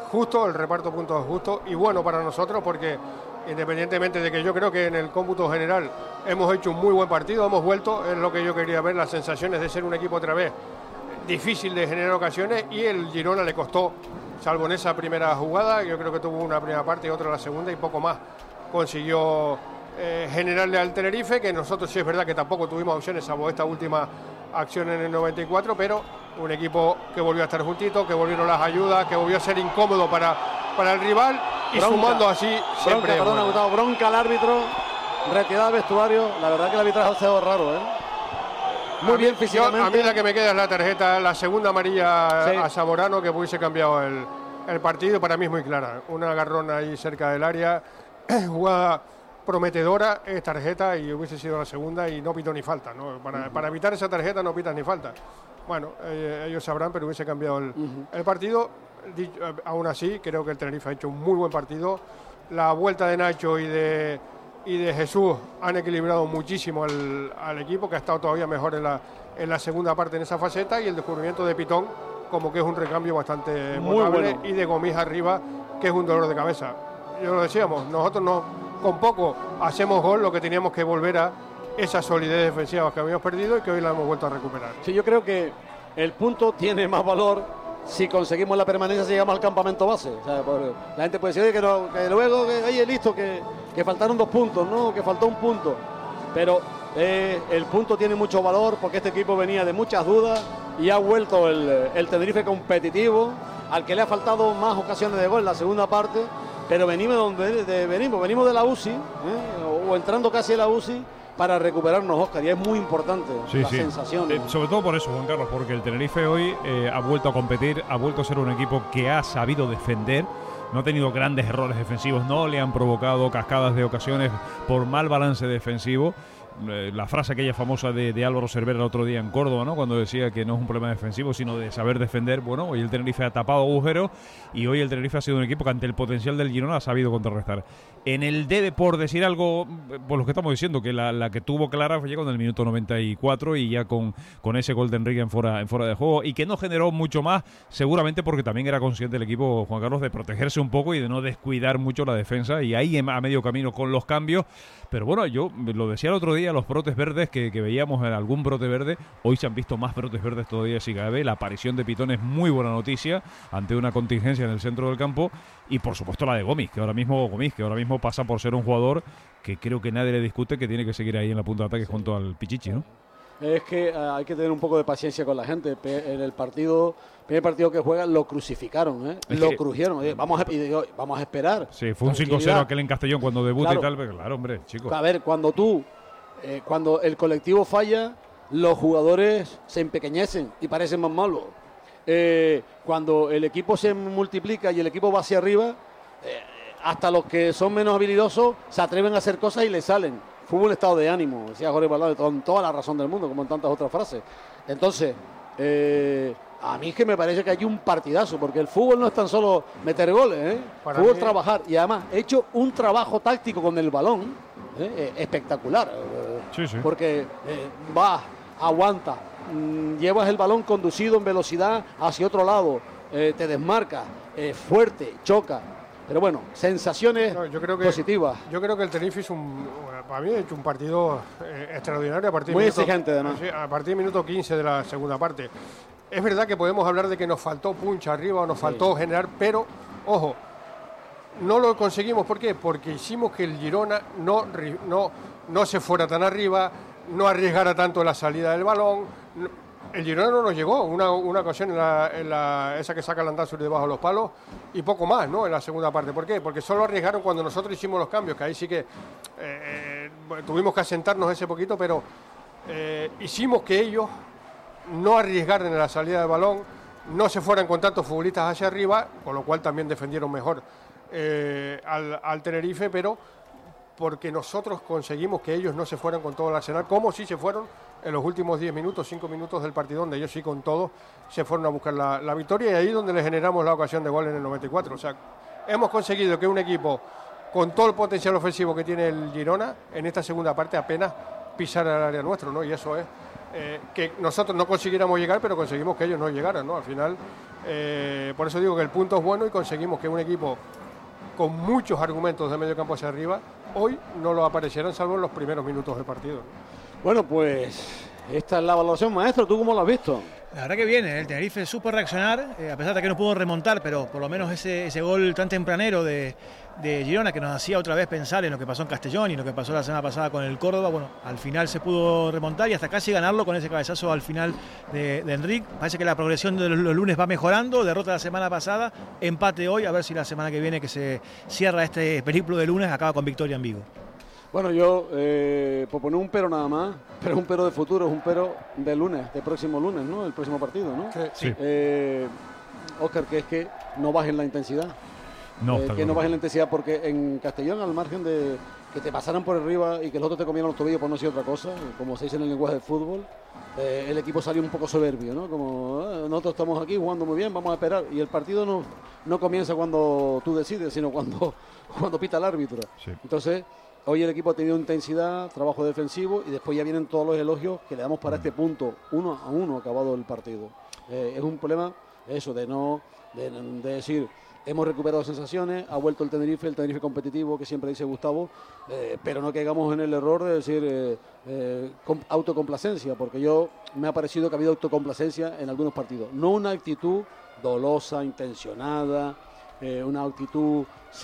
justo, el reparto de puntos es justo y bueno para nosotros porque independientemente de que yo creo que en el cómputo general hemos hecho un muy buen partido, hemos vuelto, es lo que yo quería ver, las sensaciones de ser un equipo otra vez difícil de generar ocasiones y el Girona le costó, salvo en esa primera jugada, yo creo que tuvo una primera parte y otra la segunda y poco más consiguió generarle al Tenerife, que nosotros sí es verdad que tampoco tuvimos opciones salvo esta última acción en el 94, pero un equipo que volvió a estar juntito, que volvieron las ayudas, que volvió a ser incómodo para el rival y Bronca, sumando así siempre. Perdona, Gustavo, bronca al árbitro, retirada al vestuario. La verdad que el arbitraje ha sido raro, ¿eh? Muy bien físicamente. A mí la que me queda es la tarjeta, la segunda amarilla Sí. a Zamorano, que hubiese cambiado el partido, para mí es muy clara. Un agarrón ahí cerca del área, jugada prometedora, es tarjeta y hubiese sido la segunda y no pitó ni falta, ¿no? Para evitar esa tarjeta no pitas ni falta. Bueno, ellos sabrán, pero hubiese cambiado el partido. Aún así, creo que el Tenerife ha hecho un muy buen partido. La vuelta de Nacho y de Jesús han equilibrado muchísimo al equipo, que ha estado todavía mejor en la segunda parte en esa faceta, y el descubrimiento de Pitón, como que es un recambio bastante Muy potable, bueno. y de Gomis arriba, que es un dolor de cabeza. Yo lo decíamos, nosotros no, con poco hacemos gol, lo que teníamos que volver a esa solidez defensiva que habíamos perdido y que hoy la hemos vuelto a recuperar. Sí, yo creo que el punto tiene más valor si conseguimos la permanencia, si llegamos al campamento base. O sea, la gente puede decir oye, que luego, oye, listo, que faltaron 2 puntos, ¿no? Que faltó un punto. Pero el punto tiene mucho valor porque este equipo venía de muchas dudas y ha vuelto el Tenerife competitivo, al que le ha faltado más ocasiones de gol en la segunda parte, pero venimos de la UCI, o entrando casi a la UCI, para recuperarnos, Óscar, y es muy importante la sensación. Sobre todo por eso, Juan Carlos, porque el Tenerife hoy ha vuelto a competir, ha vuelto a ser un equipo que ha sabido defender, no ha tenido grandes errores defensivos, no le han provocado cascadas de ocasiones por mal balance defensivo. La frase aquella famosa de Álvaro Cervera el otro día en Córdoba, ¿no? Cuando decía que no es un problema defensivo, sino de saber defender. Bueno, hoy el Tenerife ha tapado agujeros y hoy el Tenerife ha sido un equipo que ante el potencial del Girona ha sabido contrarrestar. En el Dede, por decir algo, por lo que estamos diciendo, que la que tuvo clara fue llegando en el minuto 94 y ya con ese gol de Enrique en fuera de juego, y que no generó mucho más, seguramente porque también era consciente el equipo, Juan Carlos, de protegerse un poco y de no descuidar mucho la defensa, y ahí a medio camino con los cambios. Pero bueno, yo lo decía el otro día, los brotes verdes que veíamos en algún brote verde, hoy se han visto más brotes verdes todavía si cabe. La aparición de Pitón es muy buena noticia ante una contingencia en el centro del campo, y por supuesto la de Gomis, que ahora mismo pasa por ser un jugador que creo que nadie le discute, que tiene que seguir ahí en la punta de ataque junto al Pichichi, ¿no? Es que hay que tener un poco de paciencia con la gente. En el primer partido que juega lo crucificaron, lo crujieron. Vamos a esperar. Sí, fue un 5-0 aquel en Castellón cuando debuta, claro. Y tal, pero claro, hombre, chicos. A ver, cuando el colectivo falla, los jugadores se empequeñecen y parecen más malos. Cuando el equipo se multiplica y el equipo va hacia arriba, hasta los que son menos habilidosos se atreven a hacer cosas y les salen. Fútbol, estado de ánimo, decía Jorge Balado, con toda la razón del mundo, como en tantas otras frases. Entonces, a mí es que me parece que hay un partidazo, porque el fútbol no es tan solo meter goles, fútbol es trabajar, y además he hecho un trabajo táctico con el balón espectacular, sí. Porque vas, aguanta, llevas el balón conducido en velocidad hacia otro lado, te desmarca, fuerte, choca. Pero bueno, sensaciones positivas. Yo creo que el Tenerife para mí ha hecho un partido extraordinario. Muy exigente, además. A partir del minuto 15 de la segunda parte. Es verdad que podemos hablar de que nos faltó punch arriba o nos faltó generar, pero, ojo, no lo conseguimos. ¿Por qué? Porque hicimos que el Girona no se fuera tan arriba, no arriesgara tanto la salida del balón. El Girona no nos llegó, una ocasión esa que saca Landázuri debajo de los palos y poco más, ¿no? En la segunda parte. ¿Por qué? Porque solo arriesgaron cuando nosotros hicimos los cambios, que ahí sí que tuvimos que asentarnos ese poquito, pero hicimos que ellos no arriesgaran en la salida del balón, no se fueran con tantos futbolistas hacia arriba, con lo cual también defendieron mejor al Tenerife, pero porque nosotros conseguimos que ellos no se fueran con todo el arsenal, como si se fueron en los últimos 10 minutos, 5 minutos del partido, donde ellos sí con todo se fueron a buscar la victoria, y ahí donde le generamos la ocasión de gol en el 94. O sea, hemos conseguido que un equipo con todo el potencial ofensivo que tiene el Girona, en esta segunda parte apenas pisara el área nuestro, ¿no? Y eso es que nosotros no consiguiéramos llegar, pero conseguimos que ellos no llegaran, ¿no? Al final Por eso digo que el punto es bueno y conseguimos que un equipo con muchos argumentos de medio campo hacia arriba, hoy no lo aparecieran salvo en los primeros minutos del partido. Bueno, pues esta es la valoración, maestro. ¿Tú cómo lo has visto? La verdad que viene, el Tenerife supo reaccionar, a pesar de que no pudo remontar, pero por lo menos ese gol tan tempranero de Girona que nos hacía otra vez pensar en lo que pasó en Castellón y lo que pasó la semana pasada con el Córdoba, bueno, al final se pudo remontar y hasta casi ganarlo con ese cabezazo al final de Enric. Parece que la progresión de los lunes va mejorando, derrota la semana pasada, empate hoy, a ver si la semana que viene que se cierra este periplo de lunes acaba con victoria en Vigo. Bueno, yo por poner un pero nada más, pero es un pero de futuro, es un pero de lunes, de próximo lunes, ¿no? El próximo partido, ¿no? Sí. Óscar, que es que no bajen la intensidad. No, que no bajen la intensidad, porque en Castellón, al margen de que te pasaran por arriba y que los otros te comieran los tobillos por no decir otra cosa, como se dice en el lenguaje del fútbol, el equipo salió un poco soberbio, ¿no? Como nosotros estamos aquí jugando muy bien, vamos a esperar. Y el partido no comienza cuando tú decides, sino cuando pita el árbitro. Sí. Entonces, hoy el equipo ha tenido intensidad, trabajo defensivo y después ya vienen todos los elogios que le damos para este punto, 1-1 acabado el partido. Es un problema eso de decir, hemos recuperado sensaciones, ha vuelto el Tenerife competitivo que siempre dice Gustavo, pero no caigamos en el error de decir autocomplacencia, porque me ha parecido que ha habido autocomplacencia en algunos partidos. No una actitud dolosa, intencionada, una actitud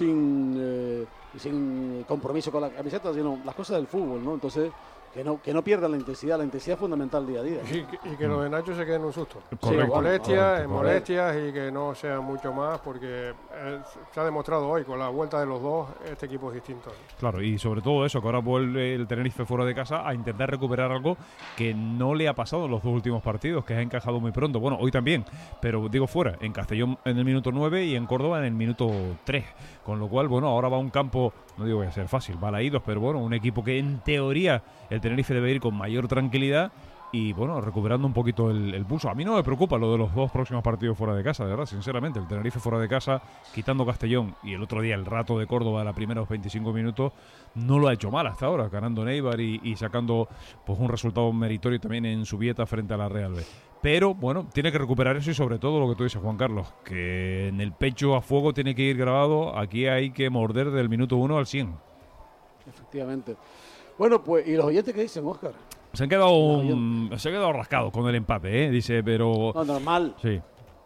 sin compromiso con la camiseta, sino las cosas del fútbol, ¿no? Entonces, que no pierdan la intensidad es fundamental día a día. Y que lo de Nacho se quede en un susto. Correcto. En molestias y que no sea mucho más, porque se ha demostrado hoy con la vuelta de los dos, este equipo es distinto. Claro, y sobre todo eso, que ahora vuelve el Tenerife fuera de casa a intentar recuperar algo que no le ha pasado en los dos últimos partidos, que ha encajado muy pronto. Bueno, hoy también, pero digo fuera, en Castellón en el minuto 9 y en Córdoba en el minuto 3. Con lo cual, bueno, ahora va a un campo, no digo que va a ser fácil, balaídos, pero bueno, un equipo que en teoría el Tenerife debe ir con mayor tranquilidad y bueno, recuperando un poquito el pulso. A mí no me preocupa lo de los dos próximos partidos fuera de casa, de verdad, sinceramente. El Tenerife fuera de casa, quitando Castellón y el otro día el rato de Córdoba, los primeros 25 minutos, no lo ha hecho mal hasta ahora, ganando en Eibar y sacando pues un resultado meritorio también en Zubieta frente a la Real B. Pero bueno, tiene que recuperar eso y sobre todo lo que tú dices, Juan Carlos, que en el pecho a fuego tiene que ir grabado. Aquí hay que morder del minuto 1 al 100. Efectivamente. Bueno, pues, ¿y los oyentes qué dicen, Óscar? Se han quedado rascados con el empate, ¿eh? Dice, pero... No, normal. Sí.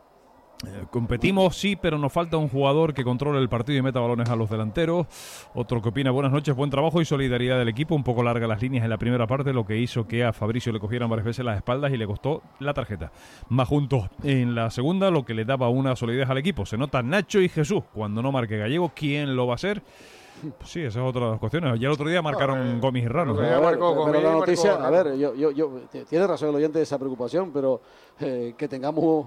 Competimos, sí, pero nos falta un jugador que controle el partido y meta balones a los delanteros. Otro que opina, buenas noches, buen trabajo y solidaridad del equipo. Un poco larga las líneas en la primera parte, lo que hizo que a Fabricio le cogieran varias veces las espaldas y le costó la tarjeta. Más juntos en la segunda, lo que le daba una solidez al equipo. Se nota Nacho y Jesús. Cuando no marque Gallego, ¿quién lo va a hacer? Pues sí, esa es otra de las cuestiones. Ya el otro día marcaron Gomis y Ramos. Pero la noticia, a ver, tiene razón el oyente de esa preocupación, pero que tengamos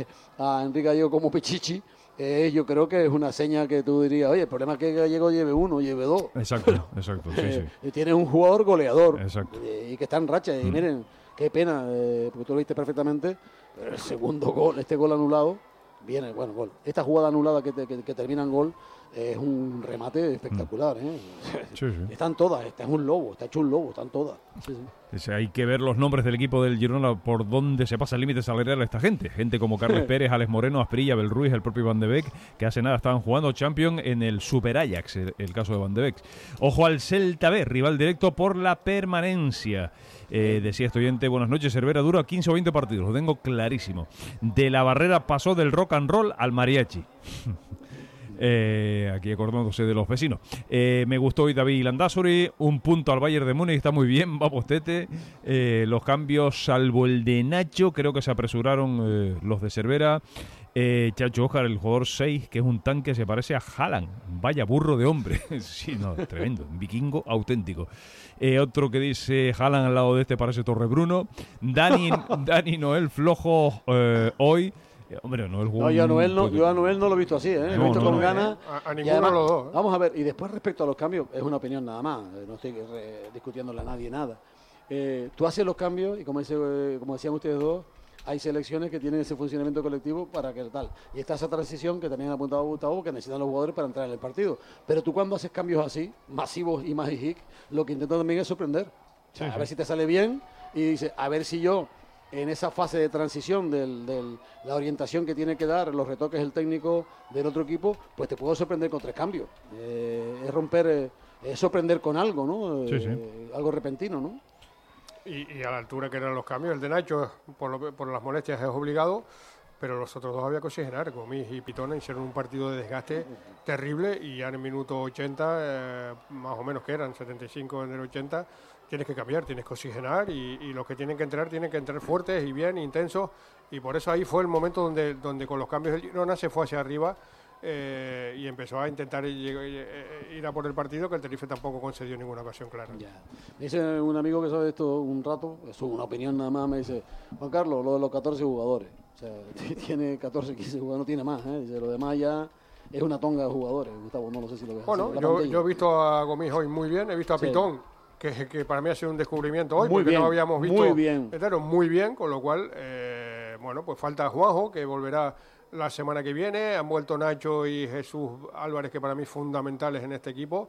a Enrique Gallego como Pichichi, yo creo que es una seña que tú dirías, oye, el problema es que Gallego lleve uno, lleve dos. Exacto, sí. Y tiene un jugador goleador. Exacto. Y que está en racha. Y miren, qué pena, porque tú lo viste perfectamente, pero el segundo gol, este gol anulado, viene, bueno, gol. Esta jugada anulada que termina en gol, es un remate espectacular, ¿eh? Sí. Están todas, está hecho un lobo, están todas. Sí. Hay que ver los nombres del equipo del Girona por donde se pasa el límite salarial a esta gente. Gente como Carles Pérez, Alex Moreno, Asprilla, Abel Ruiz, el propio Van de Beek, que hace nada estaban jugando Champions en el Super Ajax, el caso de Van de Beek. Ojo al Celta B, rival directo por la permanencia. Decía este oyente, buenas noches, Cervera dura 15 o 20 partidos, lo tengo clarísimo. De la Barrera pasó del rock and roll al mariachi. Aquí acordándose de los vecinos. Me gustó hoy David Landázuri, un punto al Bayern de Múnich, está muy bien, vamos Tete. Los cambios, salvo el de Nacho, creo que se apresuraron los de Cervera. Chacho Óscar, el jugador 6, que es un tanque, se parece a Haaland. Vaya burro de hombre. Sí, no, tremendo, un vikingo auténtico. Otro que dice Haaland al lado de este parece Torrebruno. Dani Noel flojo hoy. Hombre, Noel jugó. No, yo a Noel no lo he visto así, ¿eh? Lo he visto con ganas. A ninguno de los dos. Vamos a ver, y después respecto a los cambios, es una opinión nada más, no estoy discutiéndole a nadie nada. Tú haces los cambios y como decían ustedes dos, hay selecciones que tienen ese funcionamiento colectivo para que tal. Y está esa transición que también ha apuntado Gustavo, que necesitan los jugadores para entrar en el partido. Pero tú cuando haces cambios así, masivos y mágicos, lo que intentas también es sorprender. O sea, a ver si te sale bien y dices, a ver si yo en esa fase de transición de la orientación que tiene que dar, los retoques el técnico del otro equipo, pues te puedo sorprender con 3 cambios. Es sorprender con algo, ¿no? Algo repentino, ¿no? Y a la altura que eran los cambios, el de Nacho, por las molestias, es obligado, pero los otros dos había que oxigenar. Gomis y Pitona hicieron un partido de desgaste terrible y ya en el minuto 80, más o menos que eran 75 en el 80, tienes que cambiar, tienes que oxigenar y los que tienen que entrar fuertes y bien, intensos, y por eso ahí fue el momento donde con los cambios el Girona se fue hacia arriba y empezó a intentar ir a por el partido, que el Tenerife tampoco concedió ninguna ocasión clara. Ya. Me dice un amigo que sabe esto un rato, es una opinión nada más, me dice, Juan Carlos, lo de los 14 jugadores, o sea, tiene 14, 15 jugadores, no tiene más, dice, lo demás ya es una tonga de jugadores. Gustavo, no lo sé si lo ves. Bueno, yo he visto a Gomis hoy muy bien, he visto a Pitón, que para mí ha sido un descubrimiento hoy, porque no habíamos visto. Muy bien. Claro, muy bien, con lo cual, bueno, pues falta Juanjo, que volverá la semana que viene. Han vuelto Nacho y Jesús Álvarez, que para mí fundamentales en este equipo.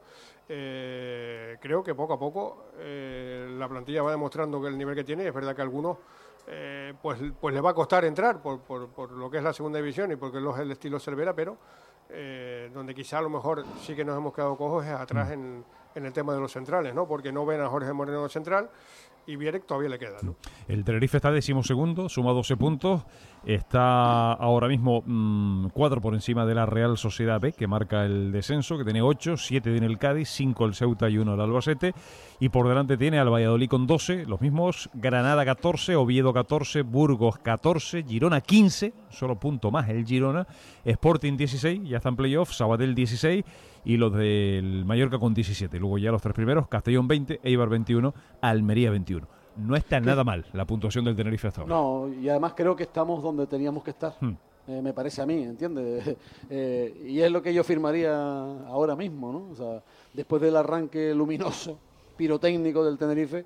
Creo que poco a poco la plantilla va demostrando que el nivel que tiene. Es verdad que a algunos pues le va a costar entrar por lo que es la segunda división y porque es el estilo Cervera, pero donde quizá a lo mejor sí que nos hemos quedado cojos es atrás en el tema de los centrales, ¿no? Porque no ven a Jorge Moreno central y Vierek todavía le queda, ¿no? El Tenerife está 12º, suma 12 puntos, está ahora mismo 4 por encima de la Real Sociedad B, que marca el descenso, que tiene 8, 7 tiene el Cádiz, 5 el Ceuta y 1 el Albacete, y por delante tiene al Valladolid con 12, los mismos, Granada 14, Oviedo 14, Burgos 14, Girona 15, solo punto más el Girona, Sporting 16, ya está en playoff, Sabadell 16, y los del Mallorca con 17. Luego ya los 3 primeros, Castellón 20, Eibar 21, Almería 21. No está nada mal la puntuación del Tenerife hasta ahora. No, y además creo que estamos donde teníamos que estar. Me parece a mí, ¿entiendes? Y es lo que yo firmaría ahora mismo, ¿no? O sea, después del arranque luminoso, pirotécnico del Tenerife,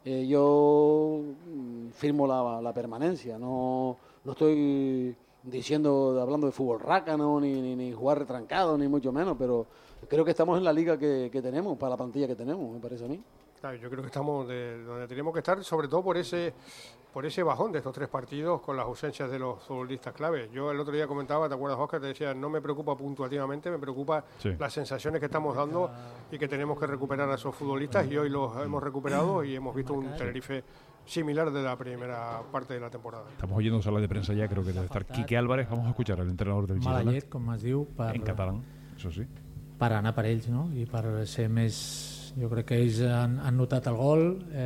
yo firmo la permanencia. No estoy hablando de fútbol rácano, ni jugar retrancado, ni mucho menos, pero creo que estamos en la liga que tenemos, para la plantilla que tenemos, me parece a mí. Claro, yo creo que estamos donde tenemos que estar, sobre todo por ese bajón de estos 3 partidos con las ausencias de los futbolistas clave. Yo el otro día comentaba, ¿te acuerdas, Óscar? Te decía, no me preocupa puntuativamente, me preocupa las sensaciones que estamos dando y que tenemos que recuperar a esos futbolistas, y hoy los hemos recuperado y hemos visto un Tenerife similar de la primera parte de la temporada. Estamos oyendo sala de prensa ya, creo que debe estar Quique Álvarez. Vamos a escuchar al entrenador del Girona. Mala llet, com es diu, en catalán, eso sí. Per anar per ells, no? I per ser més... Jo crec que ells han notat el gol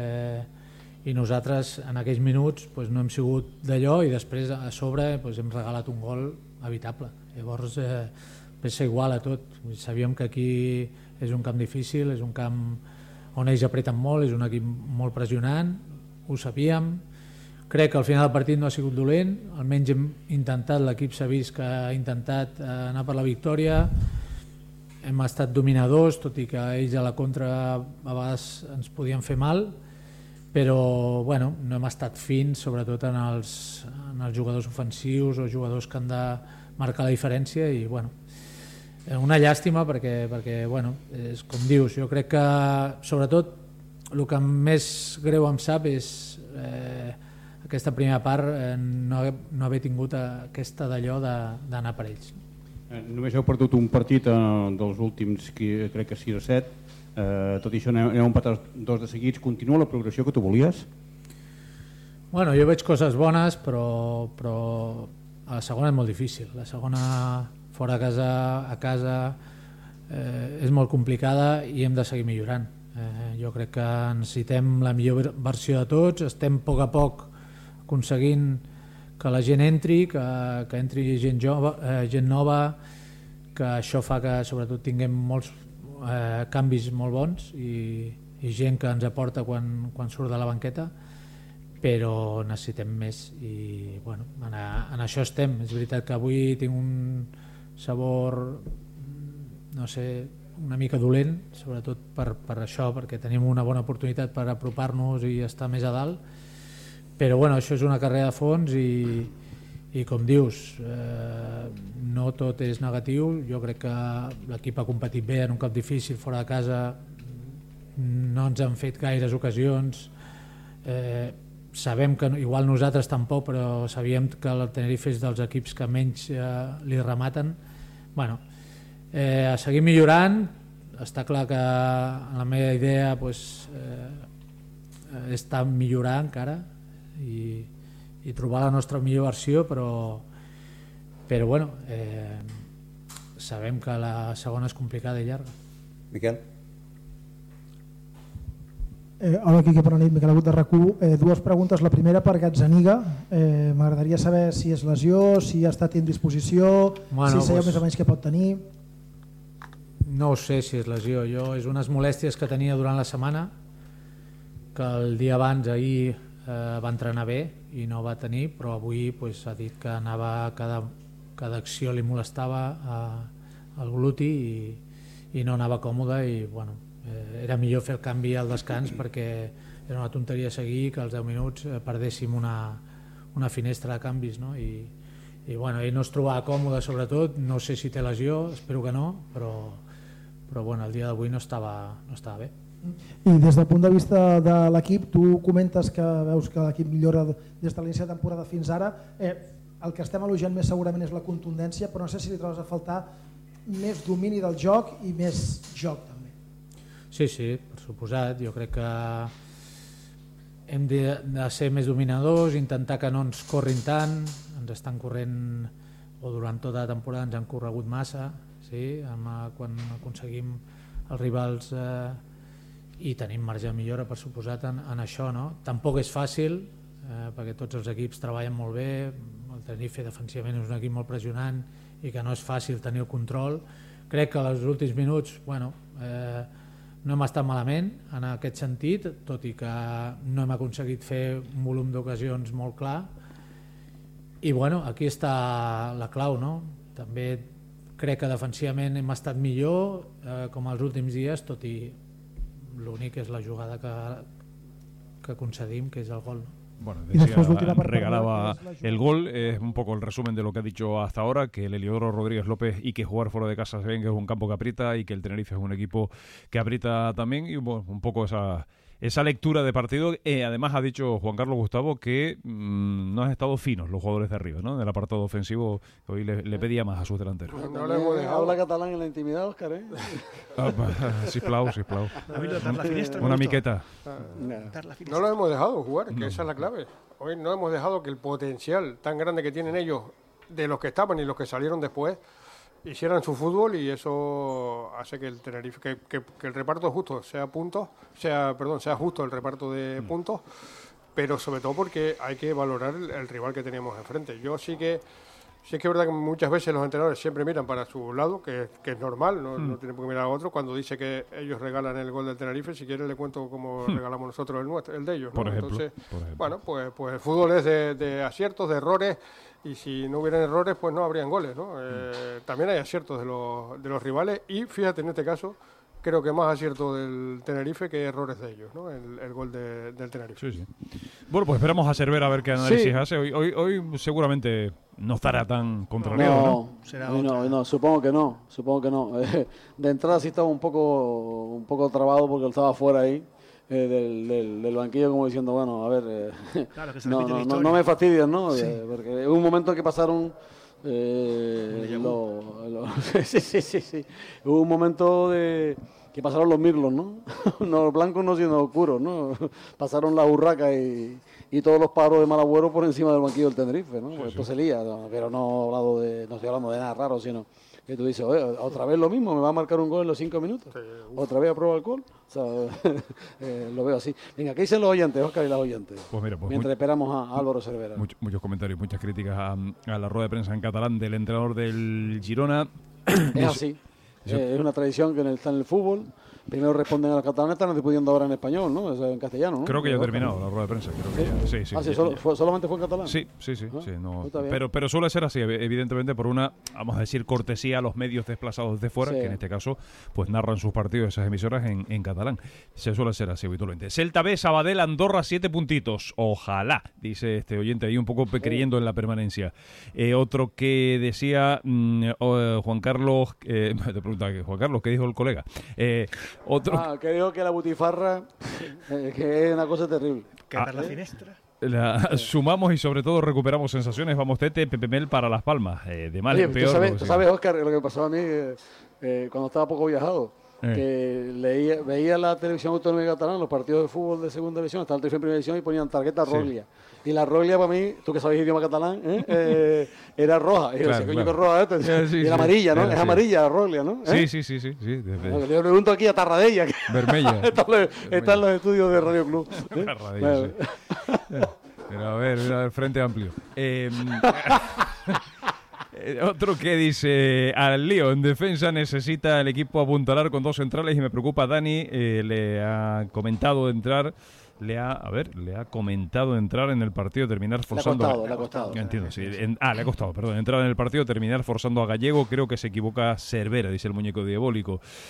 i nosaltres en aquells minuts pues, no hem sigut d'allò, i després a sobre pues, hem regalat un gol evitable. Llavors pensa igual a tot. Sabíem que aquí és un camp difícil, és un camp on ells apreten molt, és un equip molt pressionant, ho sabíem. Crec que al final del partit no ha sigut dolent, almenys hem intentat, l'equip s'ha vist que ha intentat anar per la victòria. Hem estat dominadors, tot i que ells a la contra a vegades ens podien fer mal, però bueno, no hem estat fins, sobretot en els jugadors ofensius o jugadors que han de marcar la diferència, i bueno, una llàstima perquè bueno, és com dius, jo crec que sobretot el que més greu em sap és aquesta primera part, no haver tingut aquesta d'allò d'anar per ells. Només heu perdut un partit dels últims, crec que 6 o 7. Tot i això aneu empatar 2 de seguits. Continua la progressió que tu volies? Bueno, jo veig coses bones, però a la segona és molt difícil. La segona fora a casa és molt complicada i hem de seguir millorant. Jo crec que necessitem la millor versió de tots. Estem a poc aconseguint que la gent entri, que entri gent nova, que això fa que sobretot tinguem molts canvis molt bons i gent que ens aporta quan surt de la banqueta, però necessitem més i bueno, en això estem. És veritat que avui tinc un sabor, no sé, una mica dolent, sobretot per això, perquè tenim una bona oportunitat per apropar-nos i estar més a dalt, però bueno, això és una carrera de fons i com dius, no tot és negatiu. Jo crec que l'equip ha competit bé en un camp difícil, fora de casa no ens han fet gaires ocasions, sabem que igual nosaltres tampoc, però sabíem que el Tenerife és dels equips que menys li rematen. Bueno, a seguir millorant. Està clar que la meva idea està millorar encara i trobar la nostra millor versió, però bueno, sabem que la segona és complicada i llarga. Miquel? Hola, Quique, bona nit, Miquel Agut de RAC1. Dues preguntes. La primera per Gazzaniga. M'agradaria saber si és lesió, si ha estat en disposició, si sabeu més o menys què pot tenir. No ho sé si és lesió. És unes molèsties que tenia durant la setmana, que el dia abans, ahir, va entrenar bé i no va tenir, però avui ha dit que anava, cada acció li molestava el gluti i no anava còmode i bueno, era millor fer el canvi al descans perquè era una tonteria seguir que als 10 minuts perdéssim una finestra de canvis, no? I bueno, ell no es trobava còmode, sobretot, no sé si té lesió, espero que no, però bueno, el dia d'avui no estava bé. I des del punt de vista de l'equip, tu comentes que veus que l'equip millora des de l'inici de temporada fins ara. El que estem elogiant més segurament és la contundència, però no sé si li trobes a faltar més domini del joc i més joc també. Sí, per suposat. Jo crec que hem de ser més dominadors, intentar que no ens corrin tant, ens estan corrent, o durant tota la temporada ens han corregut massa, sí? Quan aconseguim els rivals i tenim marge de millora, per suposat, en això, no? Tampoc és fàcil, perquè tots els equips treballen molt bé, el Tenerife defensivament és un equip molt pressionant i que no és fàcil tenir el control. Crec que als últims minuts no hem estat malament en aquest sentit, tot i que no hem aconseguit fer un volum d'ocasions molt clar. I bueno, aquí està la clau, no? També crec que defensivament hem estat millor com els últims dies, tot i l'únic és la jugada que concedim, que és el gol. Bueno, decía, regalaba el gol, es un poco el resumen de lo que ha dicho hasta ahora, que el Heliodoro Rodríguez López y que jugar fuera de casa se ven que es un campo que aprieta y que el Tenerife es un equipo que aprieta también, y bueno, un poco esa lectura de partido. Además ha dicho Juan Carlos Gustavo que no han estado finos los jugadores de arriba, ¿no? En el apartado ofensivo hoy le pedía más a sus delanteros. Habla catalán en la intimidad, Óscar, ¿eh? Sisplau. Una miqueta. No lo hemos dejado jugar, que esa es la clave. Hoy no hemos dejado que el potencial tan grande que tienen ellos, de los que estaban y los que salieron después, hicieran su fútbol, y eso hace que el Tenerife, que el reparto justo sea justo el reparto de puntos, pero sobre todo porque hay que valorar el rival que teníamos enfrente. Yo sí que es verdad que muchas veces los entrenadores siempre miran para su lado, que es normal, no tienen por qué mirar a otro. Cuando dice que ellos regalan el gol del Tenerife, si quieres le cuento cómo regalamos nosotros el de ellos, ¿no? Por ejemplo. Bueno, pues el fútbol es de aciertos, de errores, y si no hubieran errores, pues no habrían goles, ¿no? También hay aciertos de los rivales, y fíjate, en este caso, creo que más acierto del Tenerife que errores de ellos, ¿no? El gol del Tenerife. Sí. Bueno, pues esperamos a Cervera a ver qué análisis hace. Hoy seguramente no estará tan contrariado, ¿no? No, supongo que no. De entrada sí estaba un poco trabado porque él estaba fuera ahí del banquillo, como diciendo, bueno, a ver, claro, que no me fastidies, ¿no? Sí. Porque hubo un momento en que pasaron sí. Hubo un momento que pasaron los mirlos, ¿no? Los blancos no siendo oscuros, ¿no? Pasaron la urraca y todos los paros de Malagüero por encima del banquillo del Tenerife, ¿no? Pues esto se lía, ¿no? Pero no estoy hablando de nada raro, sino que tú dices, otra vez lo mismo, me va a marcar un gol en los 5 minutos, otra vez aprueba el gol, o sea, lo veo así. Venga, ¿qué dicen los oyentes, Óscar y las oyentes? Pues mira, mientras esperamos a Álvaro Cervera. Muchos comentarios, muchas críticas a la rueda de prensa en catalán del entrenador del Girona. Es así, es una tradición que está en el fútbol. Primero responden a los catalanes, están respondiendo ahora en español, ¿no? O sea, en castellano, ¿no? Creo que ya ha terminado la rueda de prensa. ¿Solamente fue en catalán? Sí. No, pero suele ser así, evidentemente, por una, vamos a decir, cortesía a los medios desplazados de fuera, que en este caso pues narran sus partidos, esas emisoras, en catalán. Se suele ser así habitualmente. Celta B, Sabadell, Andorra, 7 puntitos. Ojalá, dice este oyente ahí, un poco creyendo en la permanencia. Otro que decía Juan Carlos, te pregunta, Juan Carlos, ¿qué dijo el colega? Que digo que la butifarra que es una cosa terrible. ¿Qué tal la finestra? Sumamos y sobre todo recuperamos sensaciones. Vamos, Tete, Pepe Mel para Las Palmas. De mal en peor. ¿Tú sabes, Óscar, lo que pasó a mí cuando estaba poco viajado? Que veía la televisión autonómica catalana, los partidos de fútbol de segunda división, estaba el televisión en primera división y ponían tarjeta Roglia. Y la Roglia para mí, tú que sabes idioma catalán, era roja. Y yo decía, coño, que roja esta. Y era amarilla, ¿no? Es amarilla la Roglia, ¿no? Sí. Le pregunto aquí a Tarradella. Vermella. Están los estudios de Radio Club. Tarradella, sí. Pero a ver, Frente Amplio. Otro que dice, al lío en defensa necesita el equipo apuntalar con 2 centrales y me preocupa Dani, le ha comentado entrar le ha comentado entrar en el partido, terminar forzando. Le ha costado. Entiendo, sí. Le ha costado, perdón. Entrar en el partido, terminar forzando a Gallego. Creo que se equivoca Cervera, dice el muñeco diabólico.